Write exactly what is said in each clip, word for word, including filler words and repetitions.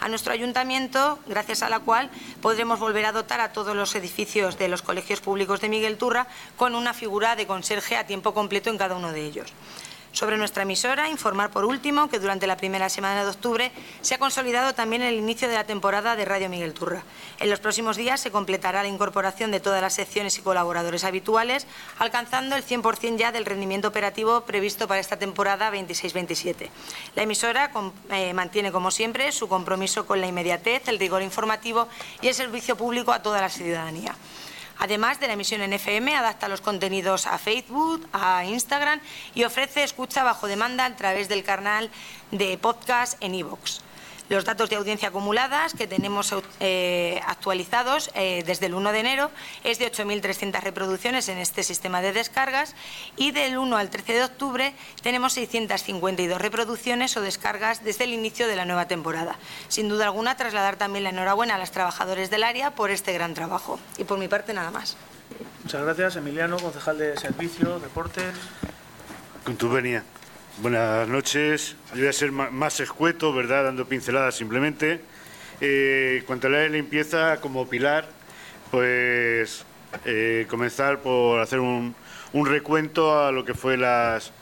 nuestro ayuntamiento, gracias a la cual podremos volver a dotar a todos los edificios de los colegios públicos de Miguel Turra con una figura de conserje a tiempo completo en cada uno de ellos. Sobre nuestra emisora, informar por último que durante la primera semana de octubre se ha consolidado también el inicio de la temporada de Radio Miguel Turra. En los próximos días se completará la incorporación de todas las secciones y colaboradores habituales, alcanzando el cien por cien ya del rendimiento operativo previsto para esta temporada veintiséis veintisiete. La emisora eh, mantiene, como siempre, su compromiso con la inmediatez, el rigor informativo y el servicio público a toda la ciudadanía. Además de la emisión en F M, adapta los contenidos a Facebook, a Instagram y ofrece escucha bajo demanda a través del canal de podcast en iVoox. Los datos de audiencia acumuladas que tenemos eh, actualizados eh, desde el uno de enero es de ocho mil trescientas reproducciones en este sistema de descargas y del uno al trece de octubre tenemos seiscientas cincuenta y dos reproducciones o descargas desde el inicio de la nueva temporada. Sin duda alguna, trasladar también la enhorabuena a los trabajadores del área por este gran trabajo. Y por mi parte, nada más. Muchas gracias, Emiliano, concejal de Servicio, Deportes. Con tu venia. Buenas noches. Yo voy a ser más escueto, ¿verdad?, dando pinceladas simplemente. Eh, cuanto a la limpieza, como pilar, pues eh, comenzar por hacer un, un recuento a lo que fue las,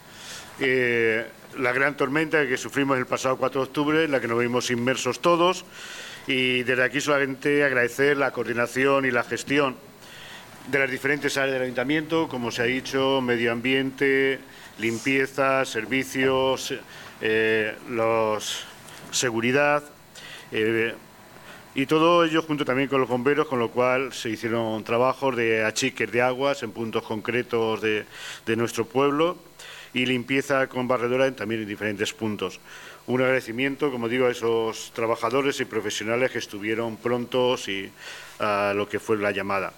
eh, la gran tormenta que sufrimos el pasado cuatro de octubre, en la que nos vimos inmersos todos. Y desde aquí solamente agradecer la coordinación y la gestión de las diferentes áreas del ayuntamiento, como se ha dicho, medio ambiente, limpieza, servicios, eh, los, seguridad, eh, y todo ello junto también con los bomberos, con lo cual se hicieron trabajos de achiques de aguas en puntos concretos de, de nuestro pueblo y limpieza con barredora también en diferentes puntos. Un agradecimiento, como digo, a esos trabajadores y profesionales que estuvieron prontos y a lo que fue la llamada.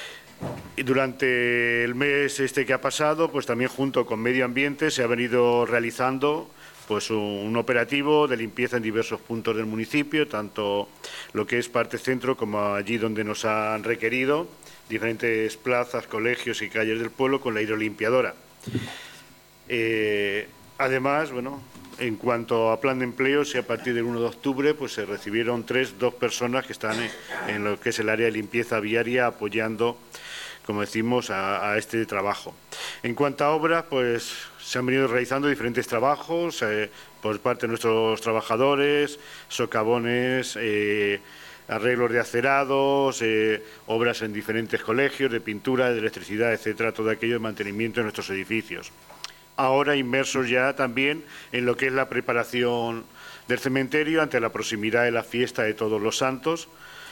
Y durante el mes este que ha pasado, pues también junto con Medio Ambiente se ha venido realizando pues un, un operativo de limpieza en diversos puntos del municipio, tanto lo que es parte centro como allí donde nos han requerido, diferentes plazas, colegios y calles del pueblo con la hidrolimpiadora. Eh, además, bueno, en cuanto a plan de empleo, si a partir del uno de octubre pues se recibieron tres, dos personas que están en, en lo que es el área de limpieza viaria apoyando, como decimos, a, a este trabajo. En cuanto a obras, pues se han venido realizando diferentes trabajos eh, por parte de nuestros trabajadores, socavones, eh, arreglos de acerados, eh, obras en diferentes colegios, de pintura, de electricidad, etcétera, todo aquello de mantenimiento de nuestros edificios. Ahora inmersos ya también en lo que es la preparación del cementerio ante la proximidad de la fiesta de Todos los Santos.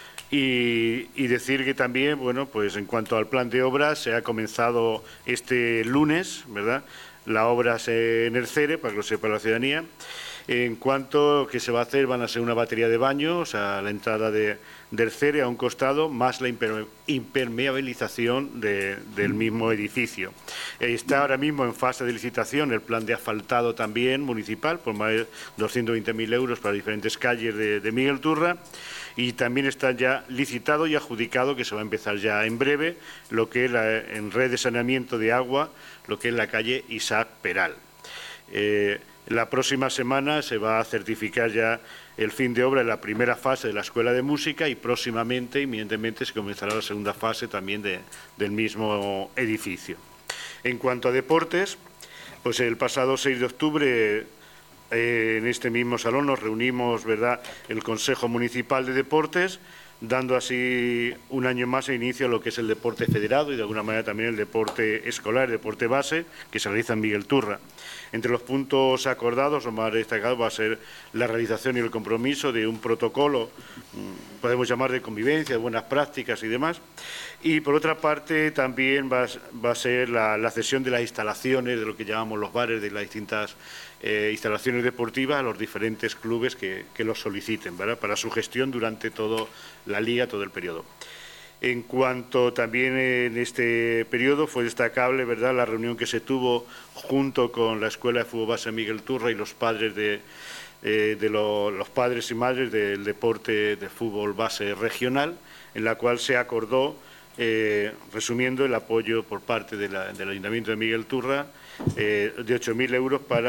Y, y decir que también, bueno, pues en cuanto al plan de obras, se ha comenzado este lunes, ¿verdad?, la obra en el CERE, para que lo sepa la ciudadanía. En cuanto que se va a hacer, van a ser una batería de baños a la entrada de, del CERE a un costado, más la imperme, impermeabilización de, del mismo edificio. Está ahora mismo en fase de licitación el plan de asfaltado también municipal, por más de doscientos veinte mil euros para diferentes calles de, de Miguel Turra. Y también está ya licitado y adjudicado, que se va a empezar ya en breve, lo que es la, en red de saneamiento de agua, lo que es la calle Isaac Peral. Eh, la próxima semana se va a certificar ya el fin de obra en la primera fase de la Escuela de Música y próximamente, inminentemente, se comenzará la segunda fase también de, del mismo edificio. En cuanto a deportes, pues el pasado seis de octubre... Eh, en este mismo salón nos reunimos, ¿verdad?, el Consejo Municipal de Deportes, dando así un año más a inicio a lo que es el deporte federado y de alguna manera también el deporte escolar, el deporte base, que se realiza en Miguel Turra. Entre los puntos acordados, lo más destacado va a ser la realización y el compromiso de un protocolo, podemos llamar de convivencia, de buenas prácticas y demás. Y por otra parte también va, va a ser la, la cesión de las instalaciones, de lo que llamamos los bares, de las distintas eh, instalaciones deportivas a los diferentes clubes que, que los soliciten, ¿verdad?, para su gestión durante toda la liga, todo el periodo. En cuanto también en este periodo fue destacable, ¿verdad?, la reunión que se tuvo junto con la Escuela de Fútbol Base Miguel Turra y los padres de, eh, de lo, los padres y madres del deporte de fútbol base regional, en la cual se acordó, eh, resumiendo, el apoyo por parte de la, del Ayuntamiento de Miguel Turra eh, de ocho mil euros para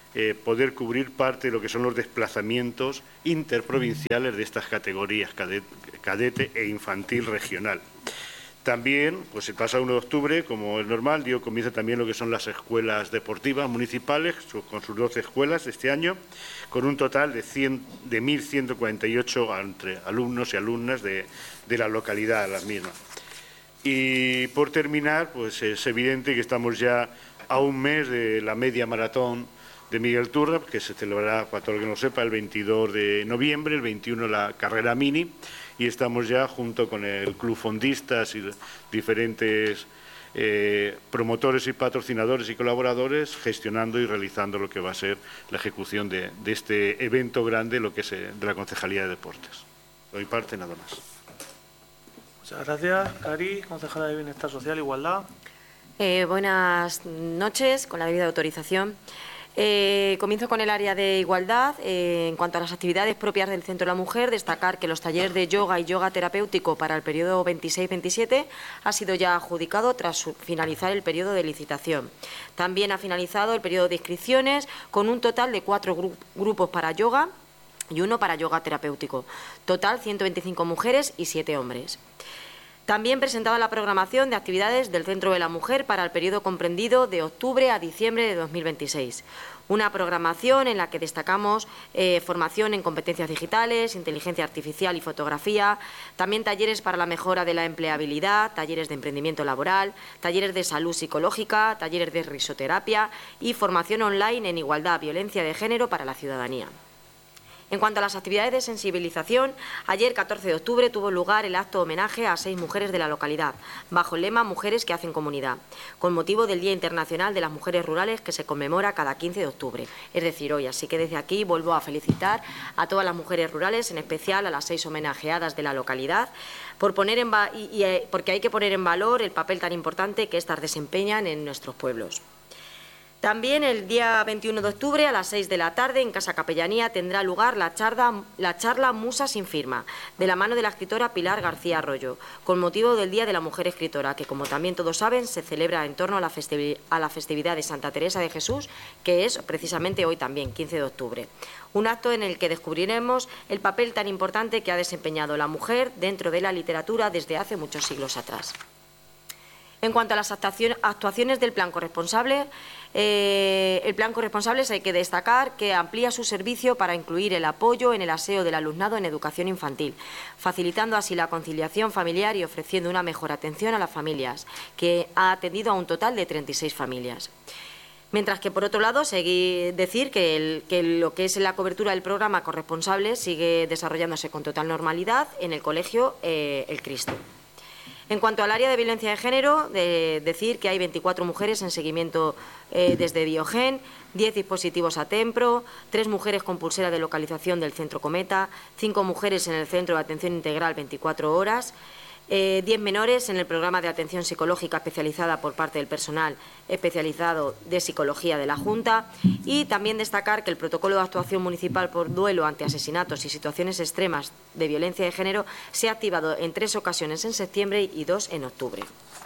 eh, poder cubrir parte de lo que son los desplazamientos interprovinciales de estas categorías cadete, cadete e infantil regional. También, pues el pasado uno de octubre, como es normal, dio comienzo también lo que son las escuelas deportivas municipales, con sus doce escuelas este año, con un total de, de mil ciento cuarenta y ocho entre alumnos y alumnas de, de la localidad, las mismas. Y por terminar, pues es evidente que estamos ya a un mes de la media maratón de Miguel Turra, que se celebrará, para todo el que no lo sepa, el veintidós de noviembre, el veintiuno la carrera mini, y estamos ya junto con el Club Fondistas y diferentes eh, promotores y patrocinadores y colaboradores gestionando y realizando lo que va a ser la ejecución de, de este evento grande, lo que es eh, de la Concejalía de Deportes. Doy parte, nada más. Muchas gracias. Cari, concejala de Bienestar Social e Igualdad. Eh, buenas noches, con la debida autorización. Eh, comienzo con el área de igualdad. Eh, en cuanto a las actividades propias del Centro de la Mujer, destacar que los talleres de yoga y yoga terapéutico para el periodo veintiséis veintisiete ha sido ya adjudicado tras finalizar el periodo de licitación. También ha finalizado el periodo de inscripciones con un total de cuatro gru grupos para yoga y uno para yoga terapéutico. Total ciento veinticinco mujeres y siete hombres. También presentaba la programación de actividades del Centro de la Mujer para el periodo comprendido de octubre a diciembre de dos mil veintiséis. Una programación en la que destacamos eh, formación en competencias digitales, inteligencia artificial y fotografía, también talleres para la mejora de la empleabilidad, talleres de emprendimiento laboral, talleres de salud psicológica, talleres de risoterapia y formación online en igualdad, violencia de género para la ciudadanía. En cuanto a las actividades de sensibilización, ayer, catorce de octubre, tuvo lugar el acto homenaje a seis mujeres de la localidad, bajo el lema Mujeres que hacen comunidad, con motivo del Día Internacional de las Mujeres Rurales que se conmemora cada quince de octubre, es decir, hoy. Así que desde aquí vuelvo a felicitar a todas las mujeres rurales, en especial a las seis homenajeadas de la localidad, por poner en va y, y, porque hay que poner en valor el papel tan importante que éstas desempeñan en nuestros pueblos. También el día veintiuno de octubre a las seis de la tarde en Casa Capellanía tendrá lugar la charla, la charla Musa sin firma, de la mano de la escritora Pilar García Arroyo, con motivo del Día de la Mujer Escritora, que como también todos saben se celebra en torno a la, festivi a la festividad de Santa Teresa de Jesús, que es precisamente hoy también, quince de octubre. Un acto en el que descubriremos el papel tan importante que ha desempeñado la mujer dentro de la literatura desde hace muchos siglos atrás. En cuanto a las actuaciones del Plan Corresponsable, eh, el Plan Corresponsables hay que destacar que amplía su servicio para incluir el apoyo en el aseo del alumnado en educación infantil, facilitando así la conciliación familiar y ofreciendo una mejor atención a las familias, que ha atendido a un total de treinta y seis familias. Mientras que, por otro lado, seguir decir que, el, que lo que es la cobertura del programa Corresponsable sigue desarrollándose con total normalidad en el colegio eh, El Cristo. En cuanto al área de violencia de género, de decir que hay veinticuatro mujeres en seguimiento eh, desde Biogen, diez dispositivos a Tempro, tres mujeres con pulsera de localización del Centro Cometa, cinco mujeres en el Centro de Atención Integral veinticuatro horas, Eh, diez menores en el programa de atención psicológica especializada por parte del personal especializado de psicología de la Junta, y también destacar que el protocolo de actuación municipal por duelo ante asesinatos y situaciones extremas de violencia de género se ha activado en tres ocasiones en septiembre y dos en octubre.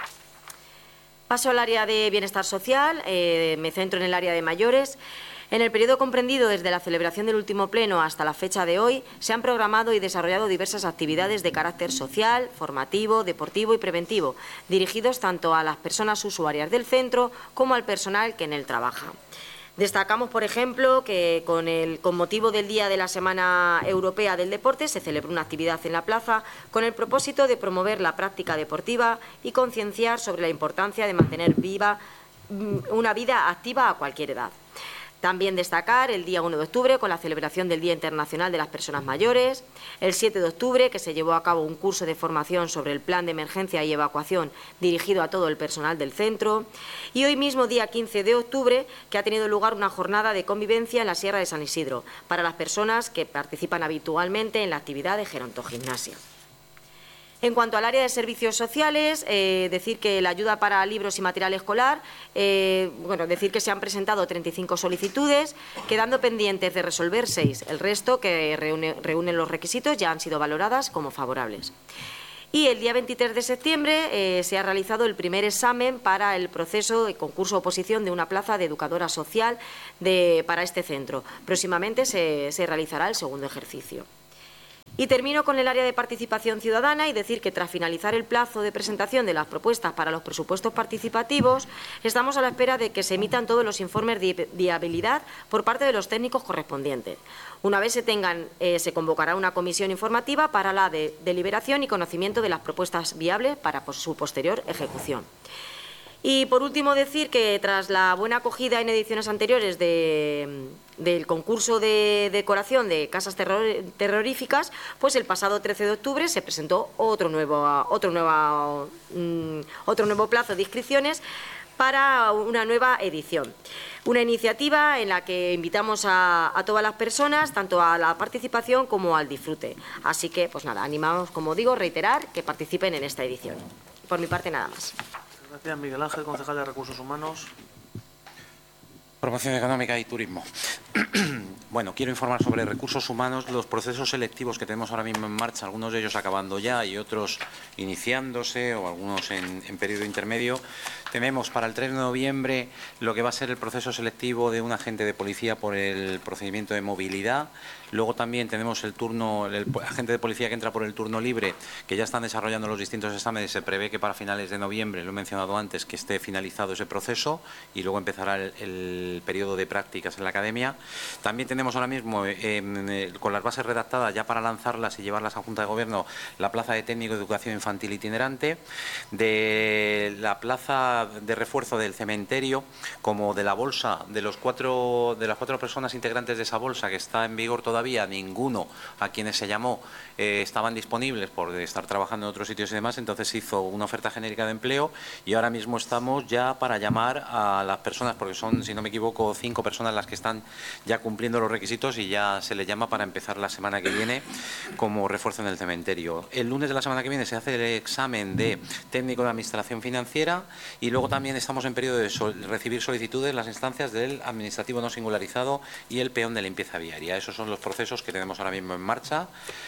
Paso al área de bienestar social, eh, me centro en el área de mayores. En el periodo comprendido desde la celebración del último pleno hasta la fecha de hoy, se han programado y desarrollado diversas actividades de carácter social, formativo, deportivo y preventivo, dirigidos tanto a las personas usuarias del centro como al personal que en él trabaja. Destacamos, por ejemplo, que con, el, con motivo del Día de la Semana Europea del Deporte se celebró una actividad en la plaza con el propósito de promover la práctica deportiva y concienciar sobre la importancia de mantener viva una vida activa a cualquier edad. También destacar el día uno de octubre con la celebración del Día Internacional de las Personas Mayores, el siete de octubre que se llevó a cabo un curso de formación sobre el plan de emergencia y evacuación dirigido a todo el personal del centro, y hoy mismo, día quince de octubre, que ha tenido lugar una jornada de convivencia en la Sierra de San Isidro para las personas que participan habitualmente en la actividad de gerontogimnasia. En cuanto al área de servicios sociales, eh, decir que la ayuda para libros y material escolar, eh, bueno, decir que se han presentado treinta y cinco solicitudes, quedando pendientes de resolver seis. El resto, que reúne, reúnen los requisitos, ya han sido valoradas como favorables. Y el día veintitrés de septiembre eh, se ha realizado el primer examen para el proceso de concurso oposición de una plaza de educadora social de, para este centro. Próximamente se, se realizará el segundo ejercicio. Y termino con el área de participación ciudadana y decir que tras finalizar el plazo de presentación de las propuestas para los presupuestos participativos, estamos a la espera de que se emitan todos los informes de viabilidad por parte de los técnicos correspondientes. Una vez se tengan, eh, se convocará una comisión informativa para la de deliberación y conocimiento de las propuestas viables para pues, su posterior ejecución. Y por último decir que tras la buena acogida en ediciones anteriores de, del concurso de decoración de casas terror, terroríficas, pues el pasado trece de octubre se presentó otro nuevo, otro, nuevo, um, otro nuevo plazo de inscripciones para una nueva edición. Una iniciativa en la que invitamos a, a todas las personas, tanto a la participación como al disfrute. Así que, pues nada, animamos, como digo, reiterar que participen en esta edición. Por mi parte, nada más. Gracias, Miguel Ángel, concejal de Recursos Humanos. Promoción Económica y Turismo. Bueno, quiero informar sobre recursos humanos, los procesos selectivos que tenemos ahora mismo en marcha, algunos de ellos acabando ya y otros iniciándose o algunos en, en periodo intermedio. Tenemos para el tres de noviembre lo que va a ser el proceso selectivo de un agente de policía por el procedimiento de movilidad. Luego también tenemos el turno, el agente de policía que entra por el turno libre, que ya están desarrollando los distintos exámenes. Se prevé que para finales de noviembre, lo he mencionado antes, que esté finalizado ese proceso y luego empezará el, el periodo de prácticas en la academia. También tenemos ahora mismo, eh, eh, con las bases redactadas ya para lanzarlas y llevarlas a Junta de Gobierno, la plaza de técnico de educación infantil itinerante, de la plaza de refuerzo del cementerio, como de la bolsa, de los cuatro de las cuatro personas integrantes de esa bolsa que está en vigor todavía, ninguno a quienes se llamó eh, estaban disponibles por estar trabajando en otros sitios y demás, entonces se hizo una oferta genérica de empleo y ahora mismo estamos ya para llamar a las personas, porque son, si no me equivoco, cinco personas las que están ya cumpliendo los requisitos y ya se les llama para empezar la semana que viene como refuerzo en el cementerio. El lunes de la semana que viene se hace el examen de técnico de administración financiera y luego también estamos en periodo de sol recibir solicitudes en las instancias del administrativo no singularizado y el peón de limpieza viaria. Esos son los procesos que tenemos ahora mismo en marcha,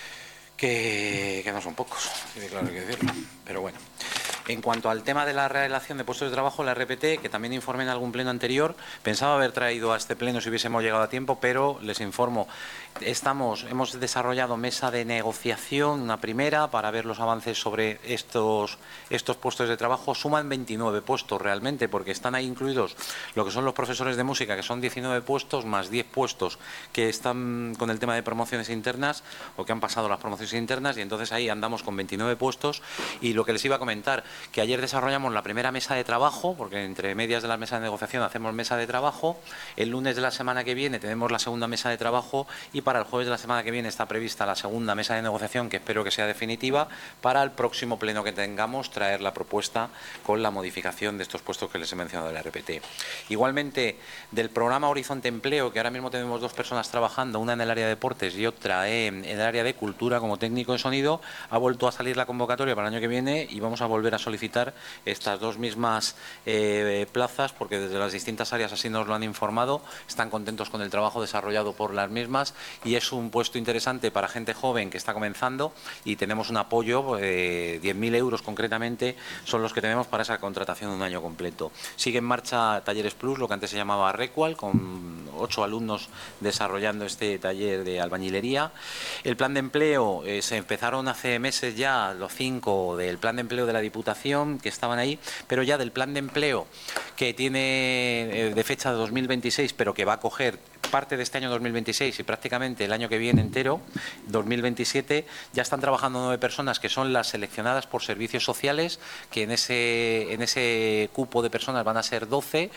que, que no son pocos, claro, hay que decirlo, pero bueno. En cuanto al tema de la relación de puestos de trabajo, la R P T, que también informé en algún pleno anterior, pensaba haber traído a este pleno si hubiésemos llegado a tiempo, pero les informo, estamos, hemos desarrollado mesa de negociación, una primera, para ver los avances sobre estos, estos puestos de trabajo. Suman veintinueve puestos realmente, porque están ahí incluidos lo que son los profesores de música, que son diecinueve puestos, más diez puestos que están con el tema de promociones internas, o que han pasado las promociones internas, y entonces ahí andamos con veintinueve puestos. Y lo que les iba a comentar, que ayer desarrollamos la primera mesa de trabajo, porque entre medias de la mesa de negociación hacemos mesa de trabajo. El lunes de la semana que viene tenemos la segunda mesa de trabajo y para el jueves de la semana que viene está prevista la segunda mesa de negociación, que espero que sea definitiva, para el próximo pleno que tengamos traer la propuesta con la modificación de estos puestos que les he mencionado de la R P T. Igualmente, del programa Horizonte Empleo, que ahora mismo tenemos dos personas trabajando, una en el área de deportes y otra en el área de cultura como técnico de sonido, ha vuelto a salir la convocatoria para el año que viene y vamos a volver a solicitar estas dos mismas eh, plazas, porque desde las distintas áreas así nos lo han informado, están contentos con el trabajo desarrollado por las mismas y es un puesto interesante para gente joven que está comenzando y tenemos un apoyo, eh, diez mil euros concretamente son los que tenemos para esa contratación de un año completo. Sigue en marcha Talleres Plus, lo que antes se llamaba Recual, con ocho alumnos desarrollando este taller de albañilería. El plan de empleo, eh, se empezaron hace meses ya los cinco del plan de empleo de la Diputación, que estaban ahí, pero ya del plan de empleo que tiene eh, de fecha de dos mil veintiséis, pero que va a coger parte de este año dos mil veintiséis y prácticamente el año que viene entero, dos mil veintisiete, ya están trabajando nueve personas que son las seleccionadas por servicios sociales, que en ese, en ese cupo de personas van a ser doce.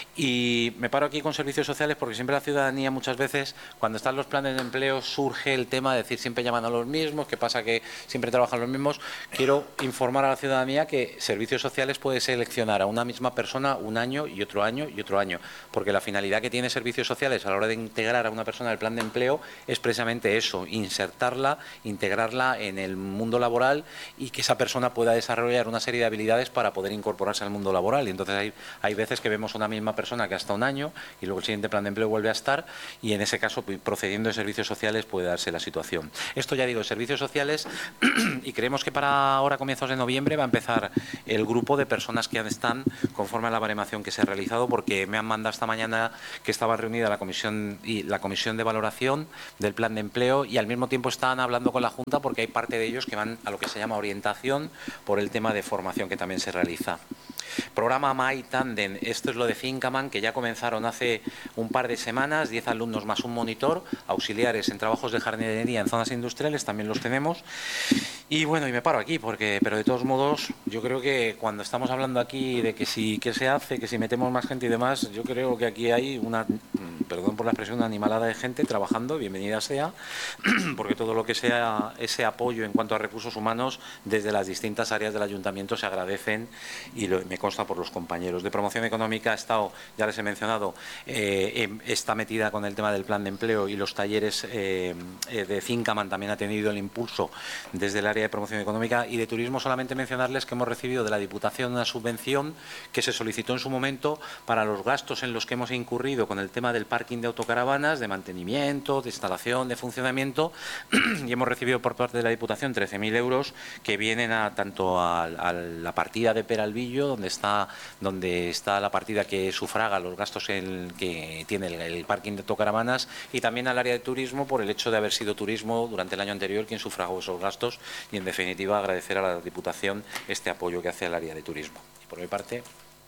Y me paro aquí con servicios sociales porque siempre la ciudadanía muchas veces, cuando están los planes de empleo, surge el tema de decir siempre llaman a los mismos, que pasa que siempre trabajan los mismos. Quiero informar a la ciudadanía que servicios sociales puede seleccionar a una misma persona un año y otro año y otro año, porque la finalidad que tiene servicios sociales a la hora hora de integrar a una persona al plan de empleo es precisamente eso, insertarla, integrarla en el mundo laboral y que esa persona pueda desarrollar una serie de habilidades para poder incorporarse al mundo laboral. Y entonces hay, hay veces que vemos una misma persona que ha estado un año y luego el siguiente plan de empleo vuelve a estar, y en ese caso, procediendo de servicios sociales, puede darse la situación. Esto ya digo, servicios sociales, y creemos que para ahora, comienzos de noviembre, va a empezar el grupo de personas que están conforme a la baremación que se ha realizado, porque me han mandado esta mañana que estaba reunida la comisión y la comisión de valoración del plan de empleo, y al mismo tiempo están hablando con la Junta porque hay parte de ellos que van a lo que se llama orientación por el tema de formación que también se realiza. Programa M A I Tandem, esto es lo de Fincaman, que ya comenzaron hace un par de semanas, diez alumnos más un monitor, auxiliares en trabajos de jardinería en zonas industriales, también los tenemos. Y bueno, y me paro aquí, porque, pero de todos modos, yo creo que cuando estamos hablando aquí de que si qué se hace, que si metemos más gente y demás, yo creo que aquí hay una, perdón por la expresión, una animalada de gente trabajando, bienvenida sea, porque todo lo que sea ese apoyo en cuanto a recursos humanos desde las distintas áreas del ayuntamiento se agradecen, y lo, me consta por los compañeros. De promoción económica ha estado, ya les he mencionado, eh, está metida con el tema del plan de empleo, y los talleres eh, de Fincaman también ha tenido el impulso desde el área de promoción económica. Y de turismo solamente mencionarles que hemos recibido de la Diputación una subvención que se solicitó en su momento para los gastos en los que hemos incurrido con el tema del parking de autocaravanas, de mantenimiento, de instalación, de funcionamiento, y hemos recibido por parte de la Diputación trece mil euros que vienen a tanto a, a la partida de Peralvillo, donde está, donde está la partida que sufraga los gastos en, que tiene el, el parking de autocaravanas, y también al área de turismo por el hecho de haber sido turismo durante el año anterior quien sufragó esos gastos, y en definitiva agradecer a la Diputación este apoyo que hace al área de turismo. Y por mi parte...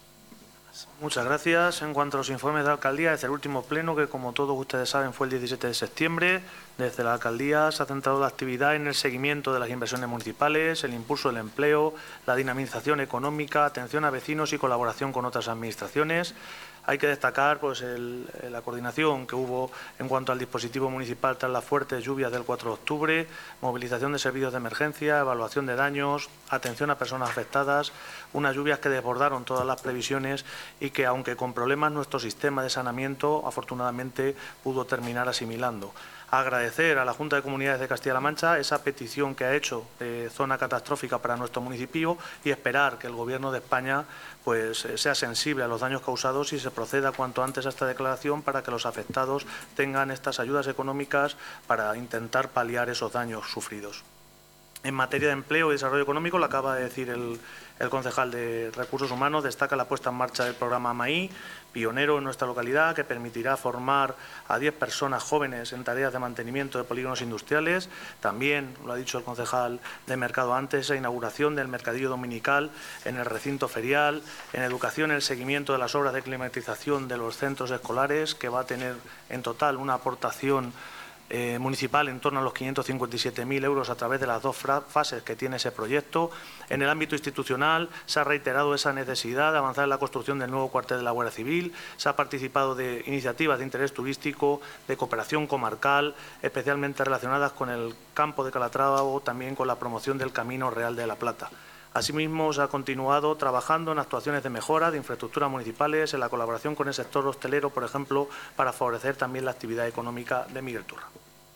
Muchas gracias. En cuanto a los informes de la alcaldía, desde el último pleno, que como todos ustedes saben fue el diecisiete de septiembre, desde la alcaldía se ha centrado la actividad en el seguimiento de las inversiones municipales, el impulso del empleo, la dinamización económica, atención a vecinos y colaboración con otras administraciones. Hay que destacar pues, el, la coordinación que hubo en cuanto al dispositivo municipal tras las fuertes lluvias del cuatro de octubre, movilización de servicios de emergencia, evaluación de daños, atención a personas afectadas, unas lluvias que desbordaron todas las previsiones y que, aunque con problemas, nuestro sistema de saneamiento afortunadamente pudo terminar asimilando. Agradecer a la Junta de Comunidades de Castilla-La Mancha esa petición que ha hecho de zona catastrófica para nuestro municipio, y esperar que el Gobierno de España pues, sea sensible a los daños causados y se proceda cuanto antes a esta declaración para que los afectados tengan estas ayudas económicas para intentar paliar esos daños sufridos. En materia de empleo y desarrollo económico, lo acaba de decir el, el concejal de Recursos Humanos, destaca la puesta en marcha del programa M A I, pionero en nuestra localidad, que permitirá formar a diez personas jóvenes en tareas de mantenimiento de polígonos industriales. También, lo ha dicho el concejal de Mercado antes, la inauguración del mercadillo dominical en el recinto ferial, en educación el seguimiento de las obras de climatización de los centros escolares, que va a tener en total una aportación Eh, municipal en torno a los quinientos cincuenta y siete mil euros a través de las dos fases que tiene ese proyecto. En el ámbito institucional se ha reiterado esa necesidad de avanzar en la construcción del nuevo cuartel de la Guardia Civil, se ha participado de iniciativas de interés turístico, de cooperación comarcal, especialmente relacionadas con el campo de Calatrava o también con la promoción del Camino Real de la Plata. Asimismo, se ha continuado trabajando en actuaciones de mejora de infraestructuras municipales, en la colaboración con el sector hostelero, por ejemplo, para favorecer también la actividad económica de Miguel Turra.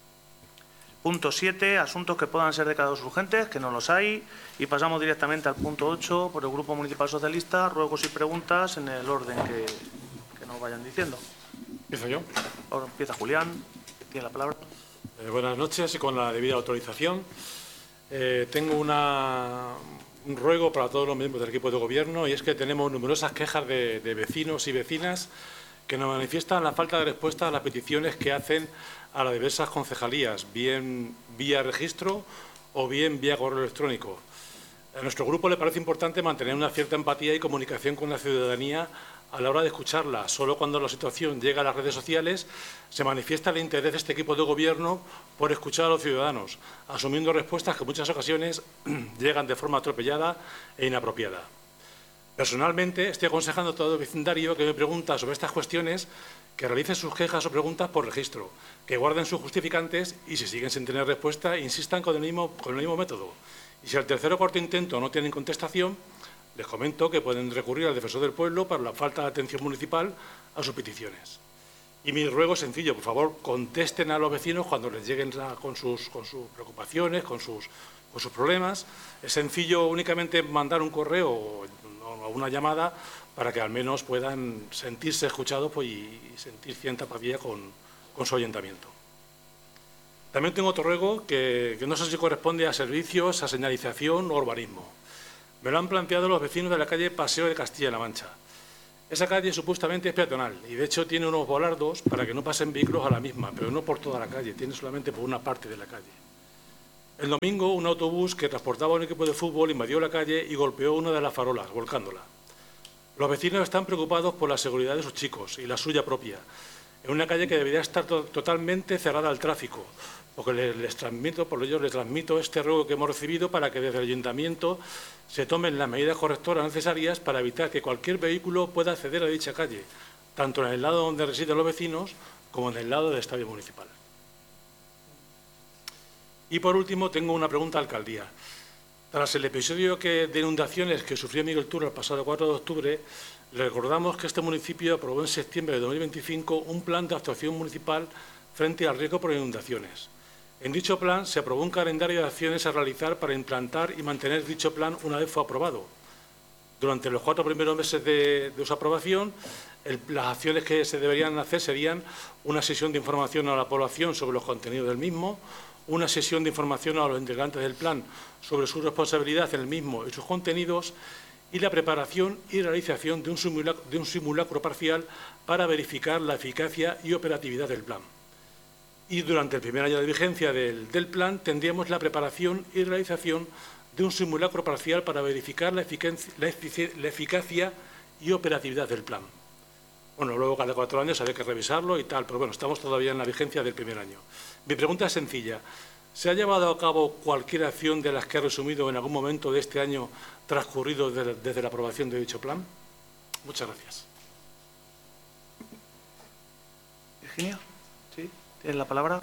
Punto siete, asuntos que puedan ser declarados urgentes, que no los hay. Y pasamos directamente al punto ocho, por el Grupo Municipal Socialista. Ruegos y preguntas en el orden que, que nos vayan diciendo. ¿Empiezo yo? Ahora empieza Julián. Tiene la palabra. Eh, buenas noches, y con la debida autorización. Eh, tengo una... un ruego para todos los miembros del equipo de gobierno, y es que tenemos numerosas quejas de, de vecinos y vecinas que nos manifiestan la falta de respuesta a las peticiones que hacen a las diversas concejalías, bien vía registro o bien vía correo electrónico. A nuestro grupo le parece importante mantener una cierta empatía y comunicación con la ciudadanía a la hora de escucharla. Solo cuando la situación llega a las redes sociales se manifiesta el interés de este equipo de gobierno por escuchar a los ciudadanos, asumiendo respuestas que en muchas ocasiones llegan de forma atropellada e inapropiada. Personalmente, estoy aconsejando a todo el vecindario que me pregunta sobre estas cuestiones que realicen sus quejas o preguntas por registro, que guarden sus justificantes y, si siguen sin tener respuesta, insistan con el mismo, con el mismo método. Y si al tercer o cuarto intento no tienen contestación, les comento que pueden recurrir al Defensor del Pueblo para la falta de atención municipal a sus peticiones. Y mi ruego es sencillo, por favor, contesten a los vecinos cuando les lleguen con sus, con sus preocupaciones, con sus, con sus problemas. Es sencillo únicamente mandar un correo o una llamada para que al menos puedan sentirse escuchados pues, y sentir cierta empatía con, con su ayuntamiento. También tengo otro ruego que, que no sé si corresponde a servicios, a señalización o urbanismo. Me lo han planteado los vecinos de la calle Paseo de Castilla-La Mancha. Esa calle supuestamente es peatonal y de hecho tiene unos volardos para que no pasen vehículos a la misma, pero no por toda la calle, tiene solamente por una parte de la calle. El domingo un autobús que transportaba a un equipo de fútbol invadió la calle y golpeó una de las farolas, volcándola. Los vecinos están preocupados por la seguridad de sus chicos y la suya propia, en una calle que debería estar to totalmente cerrada al tráfico, porque les, les transmito, por ello les transmito este ruego que hemos recibido para que desde el ayuntamiento se tomen las medidas correctoras necesarias para evitar que cualquier vehículo pueda acceder a dicha calle, tanto en el lado donde residen los vecinos como en el lado del estadio municipal. Y por último tengo una pregunta a la alcaldía. Tras el episodio que, de inundaciones que sufrió Miguel Turra el pasado cuatro de octubre, le recordamos que este municipio aprobó en septiembre de dos mil veinticinco un plan de actuación municipal frente al riesgo por inundaciones. En dicho plan se aprobó un calendario de acciones a realizar para implantar y mantener dicho plan una vez fue aprobado. Durante los cuatro primeros meses de, de su aprobación, el, las acciones que se deberían hacer serían una sesión de información a la población sobre los contenidos del mismo, una sesión de información a los integrantes del plan sobre su responsabilidad en el mismo y sus contenidos y la preparación y realización de un simulacro, de un simulacro parcial para verificar la eficacia y operatividad del plan. Y durante el primer año de vigencia del, del plan tendríamos la preparación y realización de un simulacro parcial para verificar la, la, la eficacia y operatividad del plan. Bueno, luego cada cuatro años habría que revisarlo y tal, pero bueno, estamos todavía en la vigencia del primer año. Mi pregunta es sencilla. ¿Se ha llevado a cabo cualquier acción de las que he resumido en algún momento de este año transcurrido de, desde la aprobación de dicho plan? Muchas gracias. Virginia, ¿sí? ¿Tienes la palabra?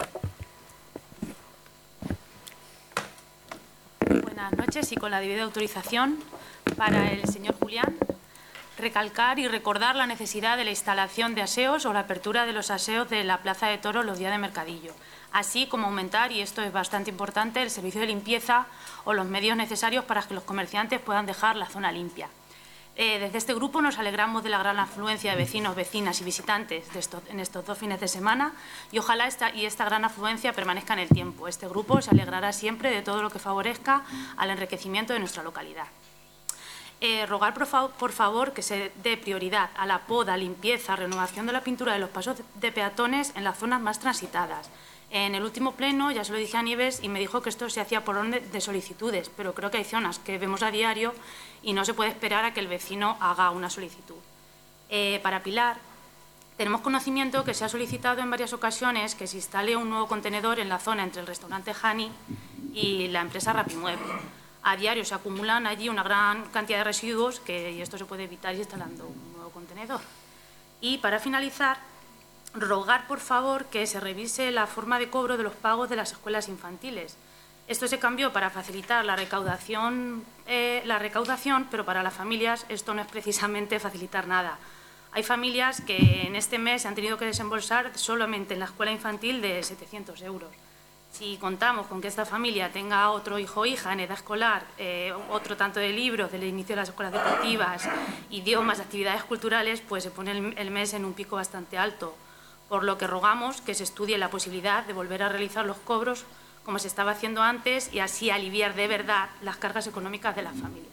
Buenas noches y con la debida autorización para el señor Julián, recalcar y recordar la necesidad de la instalación de aseos o la apertura de los aseos de la Plaza de Toros los días de mercadillo, así como aumentar, y esto es bastante importante, el servicio de limpieza o los medios necesarios para que los comerciantes puedan dejar la zona limpia. Eh, desde este grupo nos alegramos de la gran afluencia de vecinos, vecinas y visitantes de estos, en estos dos fines de semana y ojalá esta, y esta gran afluencia permanezca en el tiempo. Este grupo se alegrará siempre de todo lo que favorezca al enriquecimiento de nuestra localidad. Eh, rogar por, fa por favor que se dé prioridad a la poda, limpieza, renovación de la pintura de los pasos de peatones en las zonas más transitadas. En el último pleno ya se lo dije a Nieves y me dijo que esto se hacía por orden de solicitudes, pero creo que hay zonas que vemos a diario y no se puede esperar a que el vecino haga una solicitud. Eh, para Pilar, tenemos conocimiento que se ha solicitado en varias ocasiones que se instale un nuevo contenedor en la zona entre el restaurante Hani y la empresa Rapimueble. A diario se acumulan allí una gran cantidad de residuos que, y esto se puede evitar instalando un nuevo contenedor. Y para finalizar, rogar por favor que se revise la forma de cobro de los pagos de las escuelas infantiles. Esto se cambió para facilitar la recaudación, eh, la recaudación, pero para las familias esto no es precisamente facilitar nada. Hay familias que en este mes han tenido que desembolsar solamente en la escuela infantil de setecientos euros. Si contamos con que esta familia tenga otro hijo o hija en edad escolar, eh, otro tanto de libros, del inicio de las escuelas deportivas, idiomas, actividades culturales, pues se pone el, el mes en un pico bastante alto. Por lo que rogamos que se estudie la posibilidad de volver a realizar los cobros como se estaba haciendo antes y así aliviar de verdad las cargas económicas de las familias.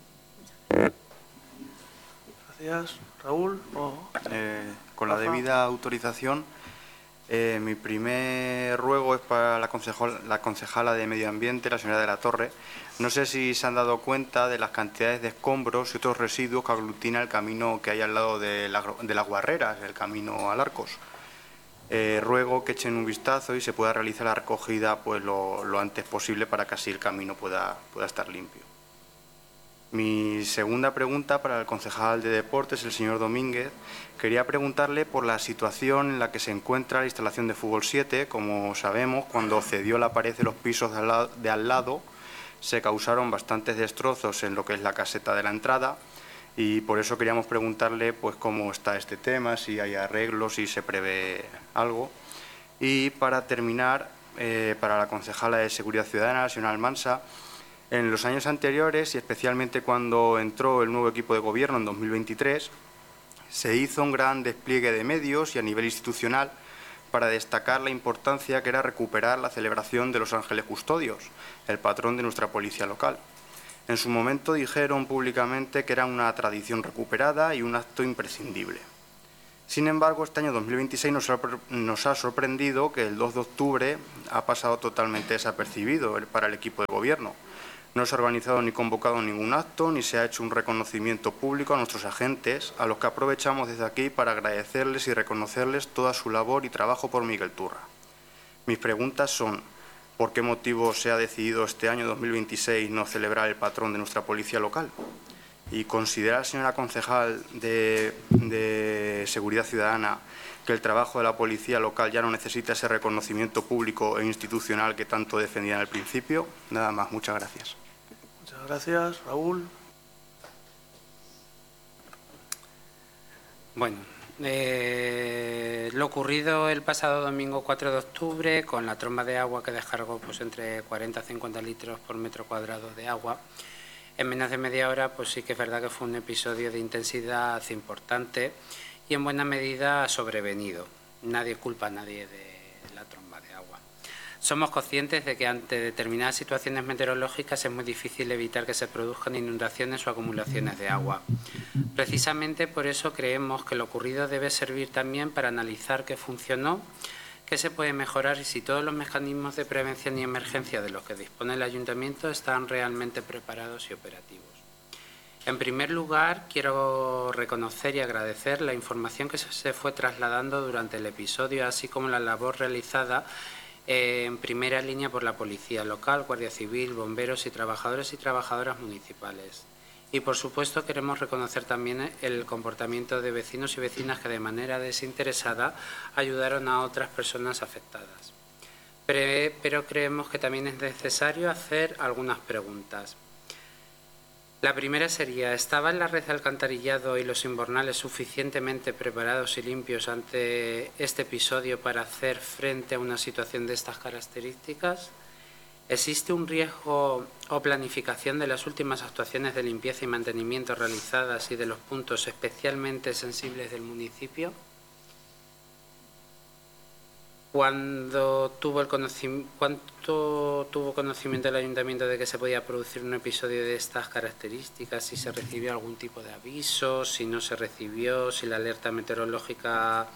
Gracias. Raúl. Oh. Eh, con la debida autorización, eh, mi primer ruego es para la, concejal, la concejala de Medio Ambiente, la señora de la Torre. No sé si se han dado cuenta de las cantidades de escombros y otros residuos que aglutina el camino que hay al lado de, la, de las Guarreras, el camino al Arcos. Eh, ruego que echen un vistazo y se pueda realizar la recogida pues, lo, lo antes posible para que así el camino pueda, pueda estar limpio. Mi segunda pregunta para el concejal de Deportes, el señor Domínguez. Quería preguntarle por la situación en la que se encuentra la instalación de Fútbol siete. Como sabemos, cuando cedió la pared de los pisos de al lado, de al lado se causaron bastantes destrozos en lo que es la caseta de la entrada Y por eso queríamos preguntarle pues cómo está este tema, si hay arreglos, si se prevé algo. Y para terminar, eh, para la concejala de Seguridad Ciudadana, la señora Almansa, en los años anteriores y especialmente cuando entró el nuevo equipo de gobierno en dos mil veintitrés, se hizo un gran despliegue de medios y a nivel institucional para destacar la importancia que era recuperar la celebración de los Ángeles Custodios, el patrón de nuestra policía local. En su momento dijeron públicamente que era una tradición recuperada y un acto imprescindible. Sin embargo, este año dos mil veintiséis nos ha, nos ha sorprendido que el dos de octubre ha pasado totalmente desapercibido para el equipo de gobierno. No se ha organizado ni convocado ningún acto, ni se ha hecho un reconocimiento público a nuestros agentes, a los que aprovechamos desde aquí para agradecerles y reconocerles toda su labor y trabajo por Miguel Turra. Mis preguntas son: ¿por qué motivo se ha decidido este año dos mil veintiséis no celebrar el patrón de nuestra policía local? ¿Y considera la señora concejal de, de Seguridad Ciudadana que el trabajo de la policía local ya no necesita ese reconocimiento público e institucional que tanto defendían al principio? Nada más, muchas gracias. Muchas gracias. Raúl. Bueno, eh, lo ocurrido el pasado domingo cuatro de octubre con la tromba de agua que descargó pues, entre cuarenta a cincuenta litros por metro cuadrado de agua, en menos de media hora, pues sí que es verdad que fue un episodio de intensidad importante y en buena medida sobrevenido. Nadie culpa a nadie de la tromba de agua. Somos conscientes de que ante determinadas situaciones meteorológicas es muy difícil evitar que se produzcan inundaciones o acumulaciones de agua. Precisamente por eso creemos que lo ocurrido debe servir también para analizar qué funcionó, qué se puede mejorar y si todos los mecanismos de prevención y emergencia de los que dispone el Ayuntamiento están realmente preparados y operativos. En primer lugar, quiero reconocer y agradecer la información que se fue trasladando durante el episodio, así como la labor realizada en primera línea por la Policía Local, Guardia Civil, bomberos y trabajadores y trabajadoras municipales. Y, por supuesto, queremos reconocer también el comportamiento de vecinos y vecinas que, de manera desinteresada, ayudaron a otras personas afectadas. Pero, pero creemos que también es necesario hacer algunas preguntas. La primera sería: ¿estaban la red de alcantarillado y los invernales suficientemente preparados y limpios ante este episodio para hacer frente a una situación de estas características? ¿Existe un riesgo o planificación de las últimas actuaciones de limpieza y mantenimiento realizadas y de los puntos especialmente sensibles del municipio? ¿Cuándo tuvo el conocimiento, ¿Cuánto tuvo conocimiento el Ayuntamiento de que se podía producir un episodio de estas características? ¿Si se recibió algún tipo de aviso? ¿Si no se recibió? ¿Si la alerta meteorológica,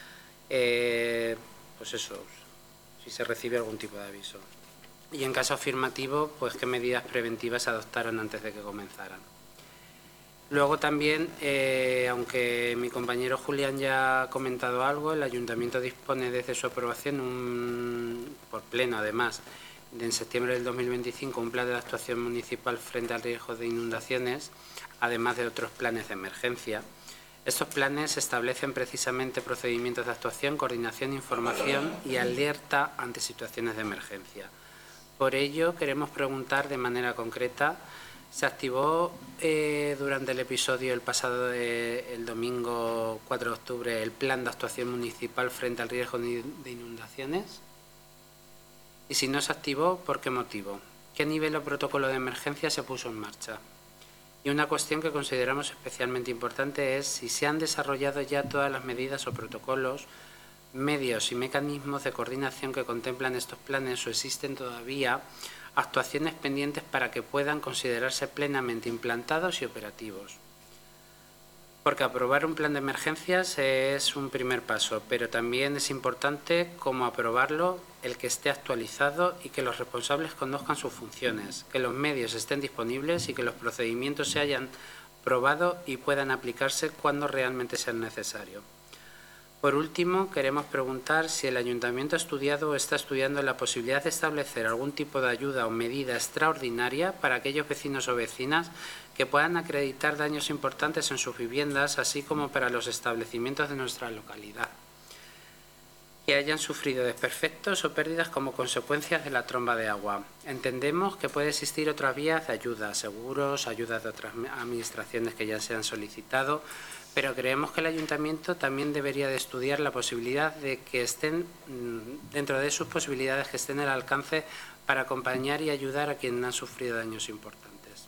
eh, pues eso, si se recibió algún tipo de aviso? Y en caso afirmativo, pues qué medidas preventivas se adoptaron antes de que comenzaran. Luego también, eh, aunque mi compañero Julián ya ha comentado algo, el Ayuntamiento dispone desde su aprobación, un, por pleno además, de en septiembre del dos mil veinticinco, un plan de actuación municipal frente al riesgo de inundaciones, además de otros planes de emergencia. Estos planes establecen precisamente procedimientos de actuación, coordinación, información y alerta ante situaciones de emergencia. Por ello, queremos preguntar de manera concreta: ¿se activó eh, durante el episodio el pasado de, el domingo cuatro de octubre el plan de actuación municipal frente al riesgo de inundaciones? Y si no se activó, ¿por qué motivo? ¿Qué nivel o protocolo de emergencia se puso en marcha? Y una cuestión que consideramos especialmente importante es si se han desarrollado ya todas las medidas o protocolos, medios y mecanismos de coordinación que contemplan estos planes o existen todavía actuaciones pendientes para que puedan considerarse plenamente implantados y operativos. Porque aprobar un plan de emergencias es un primer paso, pero también es importante cómo aprobarlo, el que esté actualizado y que los responsables conozcan sus funciones, que los medios estén disponibles y que los procedimientos se hayan probado y puedan aplicarse cuando realmente sea necesario. Por último, queremos preguntar si el Ayuntamiento ha estudiado o está estudiando la posibilidad de establecer algún tipo de ayuda o medida extraordinaria para aquellos vecinos o vecinas que puedan acreditar daños importantes en sus viviendas, así como para los establecimientos de nuestra localidad. que hayan sufrido desperfectos o pérdidas como consecuencias de la tromba de agua. Entendemos que puede existir otras vías de ayuda, seguros, ayudas de otras administraciones que ya se han solicitado, pero creemos que el Ayuntamiento también debería de estudiar la posibilidad de que estén, dentro de sus posibilidades, que estén al alcance para acompañar y ayudar a quienes han sufrido daños importantes.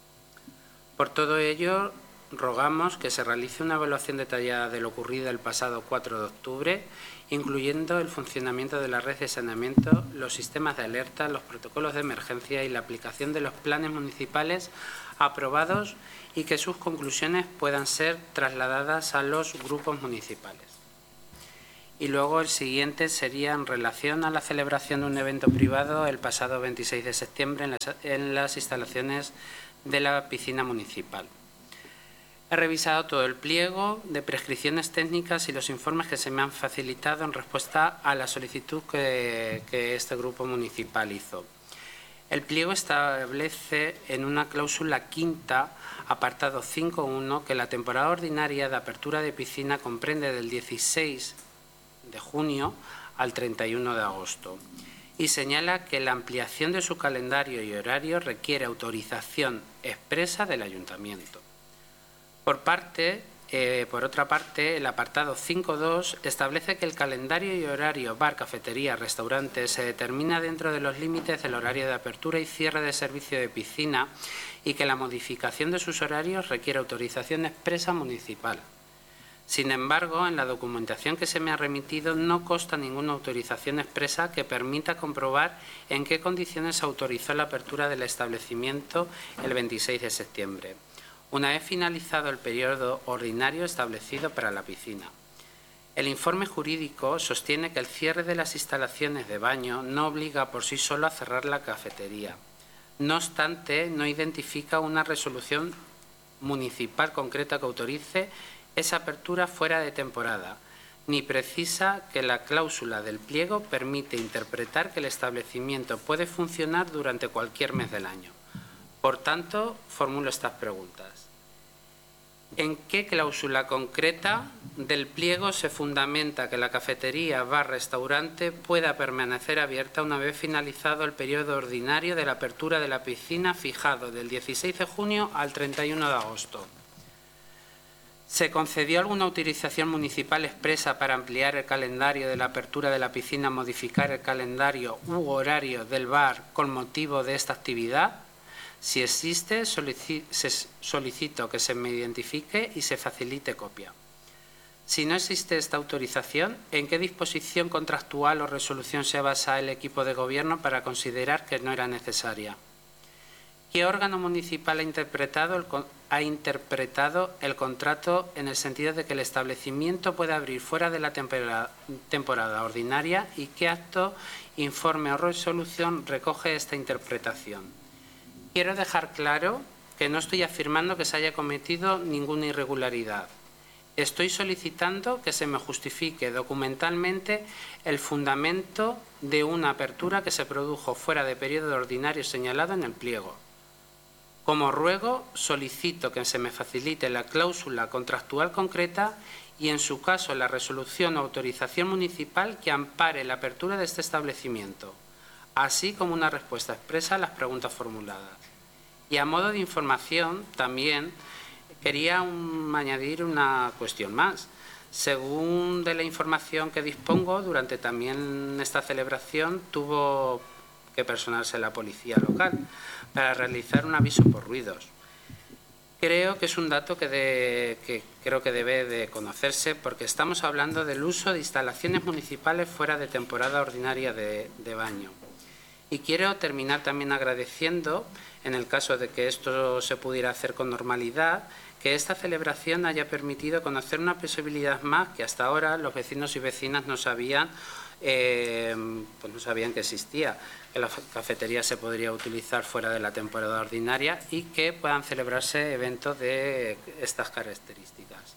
Por todo ello, rogamos que se realice una evaluación detallada de lo ocurrido el pasado cuatro de octubre, incluyendo el funcionamiento de la red de saneamiento, los sistemas de alerta, los protocolos de emergencia y la aplicación de los planes municipales aprobados y que sus conclusiones puedan ser trasladadas a los grupos municipales. Y luego el siguiente sería en relación a la celebración de un evento privado el pasado veintiséis de septiembre en las, en las instalaciones de la piscina municipal. He revisado todo el pliego de prescripciones técnicas y los informes que se me han facilitado en respuesta a la solicitud que, que este grupo municipal hizo. El pliego establece en una cláusula quinta, apartado cinco punto uno, que la temporada ordinaria de apertura de piscina comprende del dieciséis de junio al treinta y uno de agosto y señala que la ampliación de su calendario y horario requiere autorización expresa del Ayuntamiento. Por, parte, eh, por otra parte, el apartado cinco punto dos establece que el calendario y horario bar, cafetería, restaurante se determina dentro de los límites del horario de apertura y cierre de servicio de piscina y que la modificación de sus horarios requiere autorización expresa municipal. Sin embargo, en la documentación que se me ha remitido no consta ninguna autorización expresa que permita comprobar en qué condiciones se autorizó la apertura del establecimiento el veintiséis de septiembre. Una vez finalizado el periodo ordinario establecido para la piscina. El informe jurídico sostiene que el cierre de las instalaciones de baño no obliga por sí solo a cerrar la cafetería. No obstante, no identifica una resolución municipal concreta que autorice esa apertura fuera de temporada, ni precisa que la cláusula del pliego permite interpretar que el establecimiento puede funcionar durante cualquier mes del año. Por tanto, formulo estas preguntas. ¿En qué cláusula concreta del pliego se fundamenta que la cafetería, bar, restaurante pueda permanecer abierta una vez finalizado el periodo ordinario de la apertura de la piscina fijado del dieciséis de junio al treinta y uno de agosto? ¿Se concedió alguna autorización municipal expresa para ampliar el calendario de la apertura de la piscina, modificar el calendario u horario del bar con motivo de esta actividad? Si existe, solicito que se me identifique y se facilite copia. Si no existe esta autorización, ¿en qué disposición contractual o resolución se basa el equipo de gobierno para considerar que no era necesaria? ¿Qué órgano municipal ha interpretado el, ha interpretado el contrato en el sentido de que el establecimiento puede abrir fuera de la temporada, temporada ordinaria y qué acto, informe o resolución recoge esta interpretación? Quiero dejar claro que no estoy afirmando que se haya cometido ninguna irregularidad. Estoy solicitando que se me justifique documentalmente el fundamento de una apertura que se produjo fuera de periodo ordinario señalado en el pliego. Como ruego, solicito que se me facilite la cláusula contractual concreta y, en su caso, la resolución o autorización municipal que ampare la apertura de este establecimiento, así como una respuesta expresa a las preguntas formuladas. Y a modo de información, también quería un, añadir una cuestión más. Según de la información que dispongo, durante también esta celebración tuvo que personarse la policía local para realizar un aviso por ruidos. Creo que es un dato que, de, que creo que debe de conocerse porque estamos hablando del uso de instalaciones municipales fuera de temporada ordinaria de, de baño. Y quiero terminar también agradeciendo, en el caso de que esto se pudiera hacer con normalidad, que esta celebración haya permitido conocer una posibilidad más que hasta ahora los vecinos y vecinas no sabían, eh, pues no sabían que existía, que la cafetería se podría utilizar fuera de la temporada ordinaria y que puedan celebrarse eventos de estas características.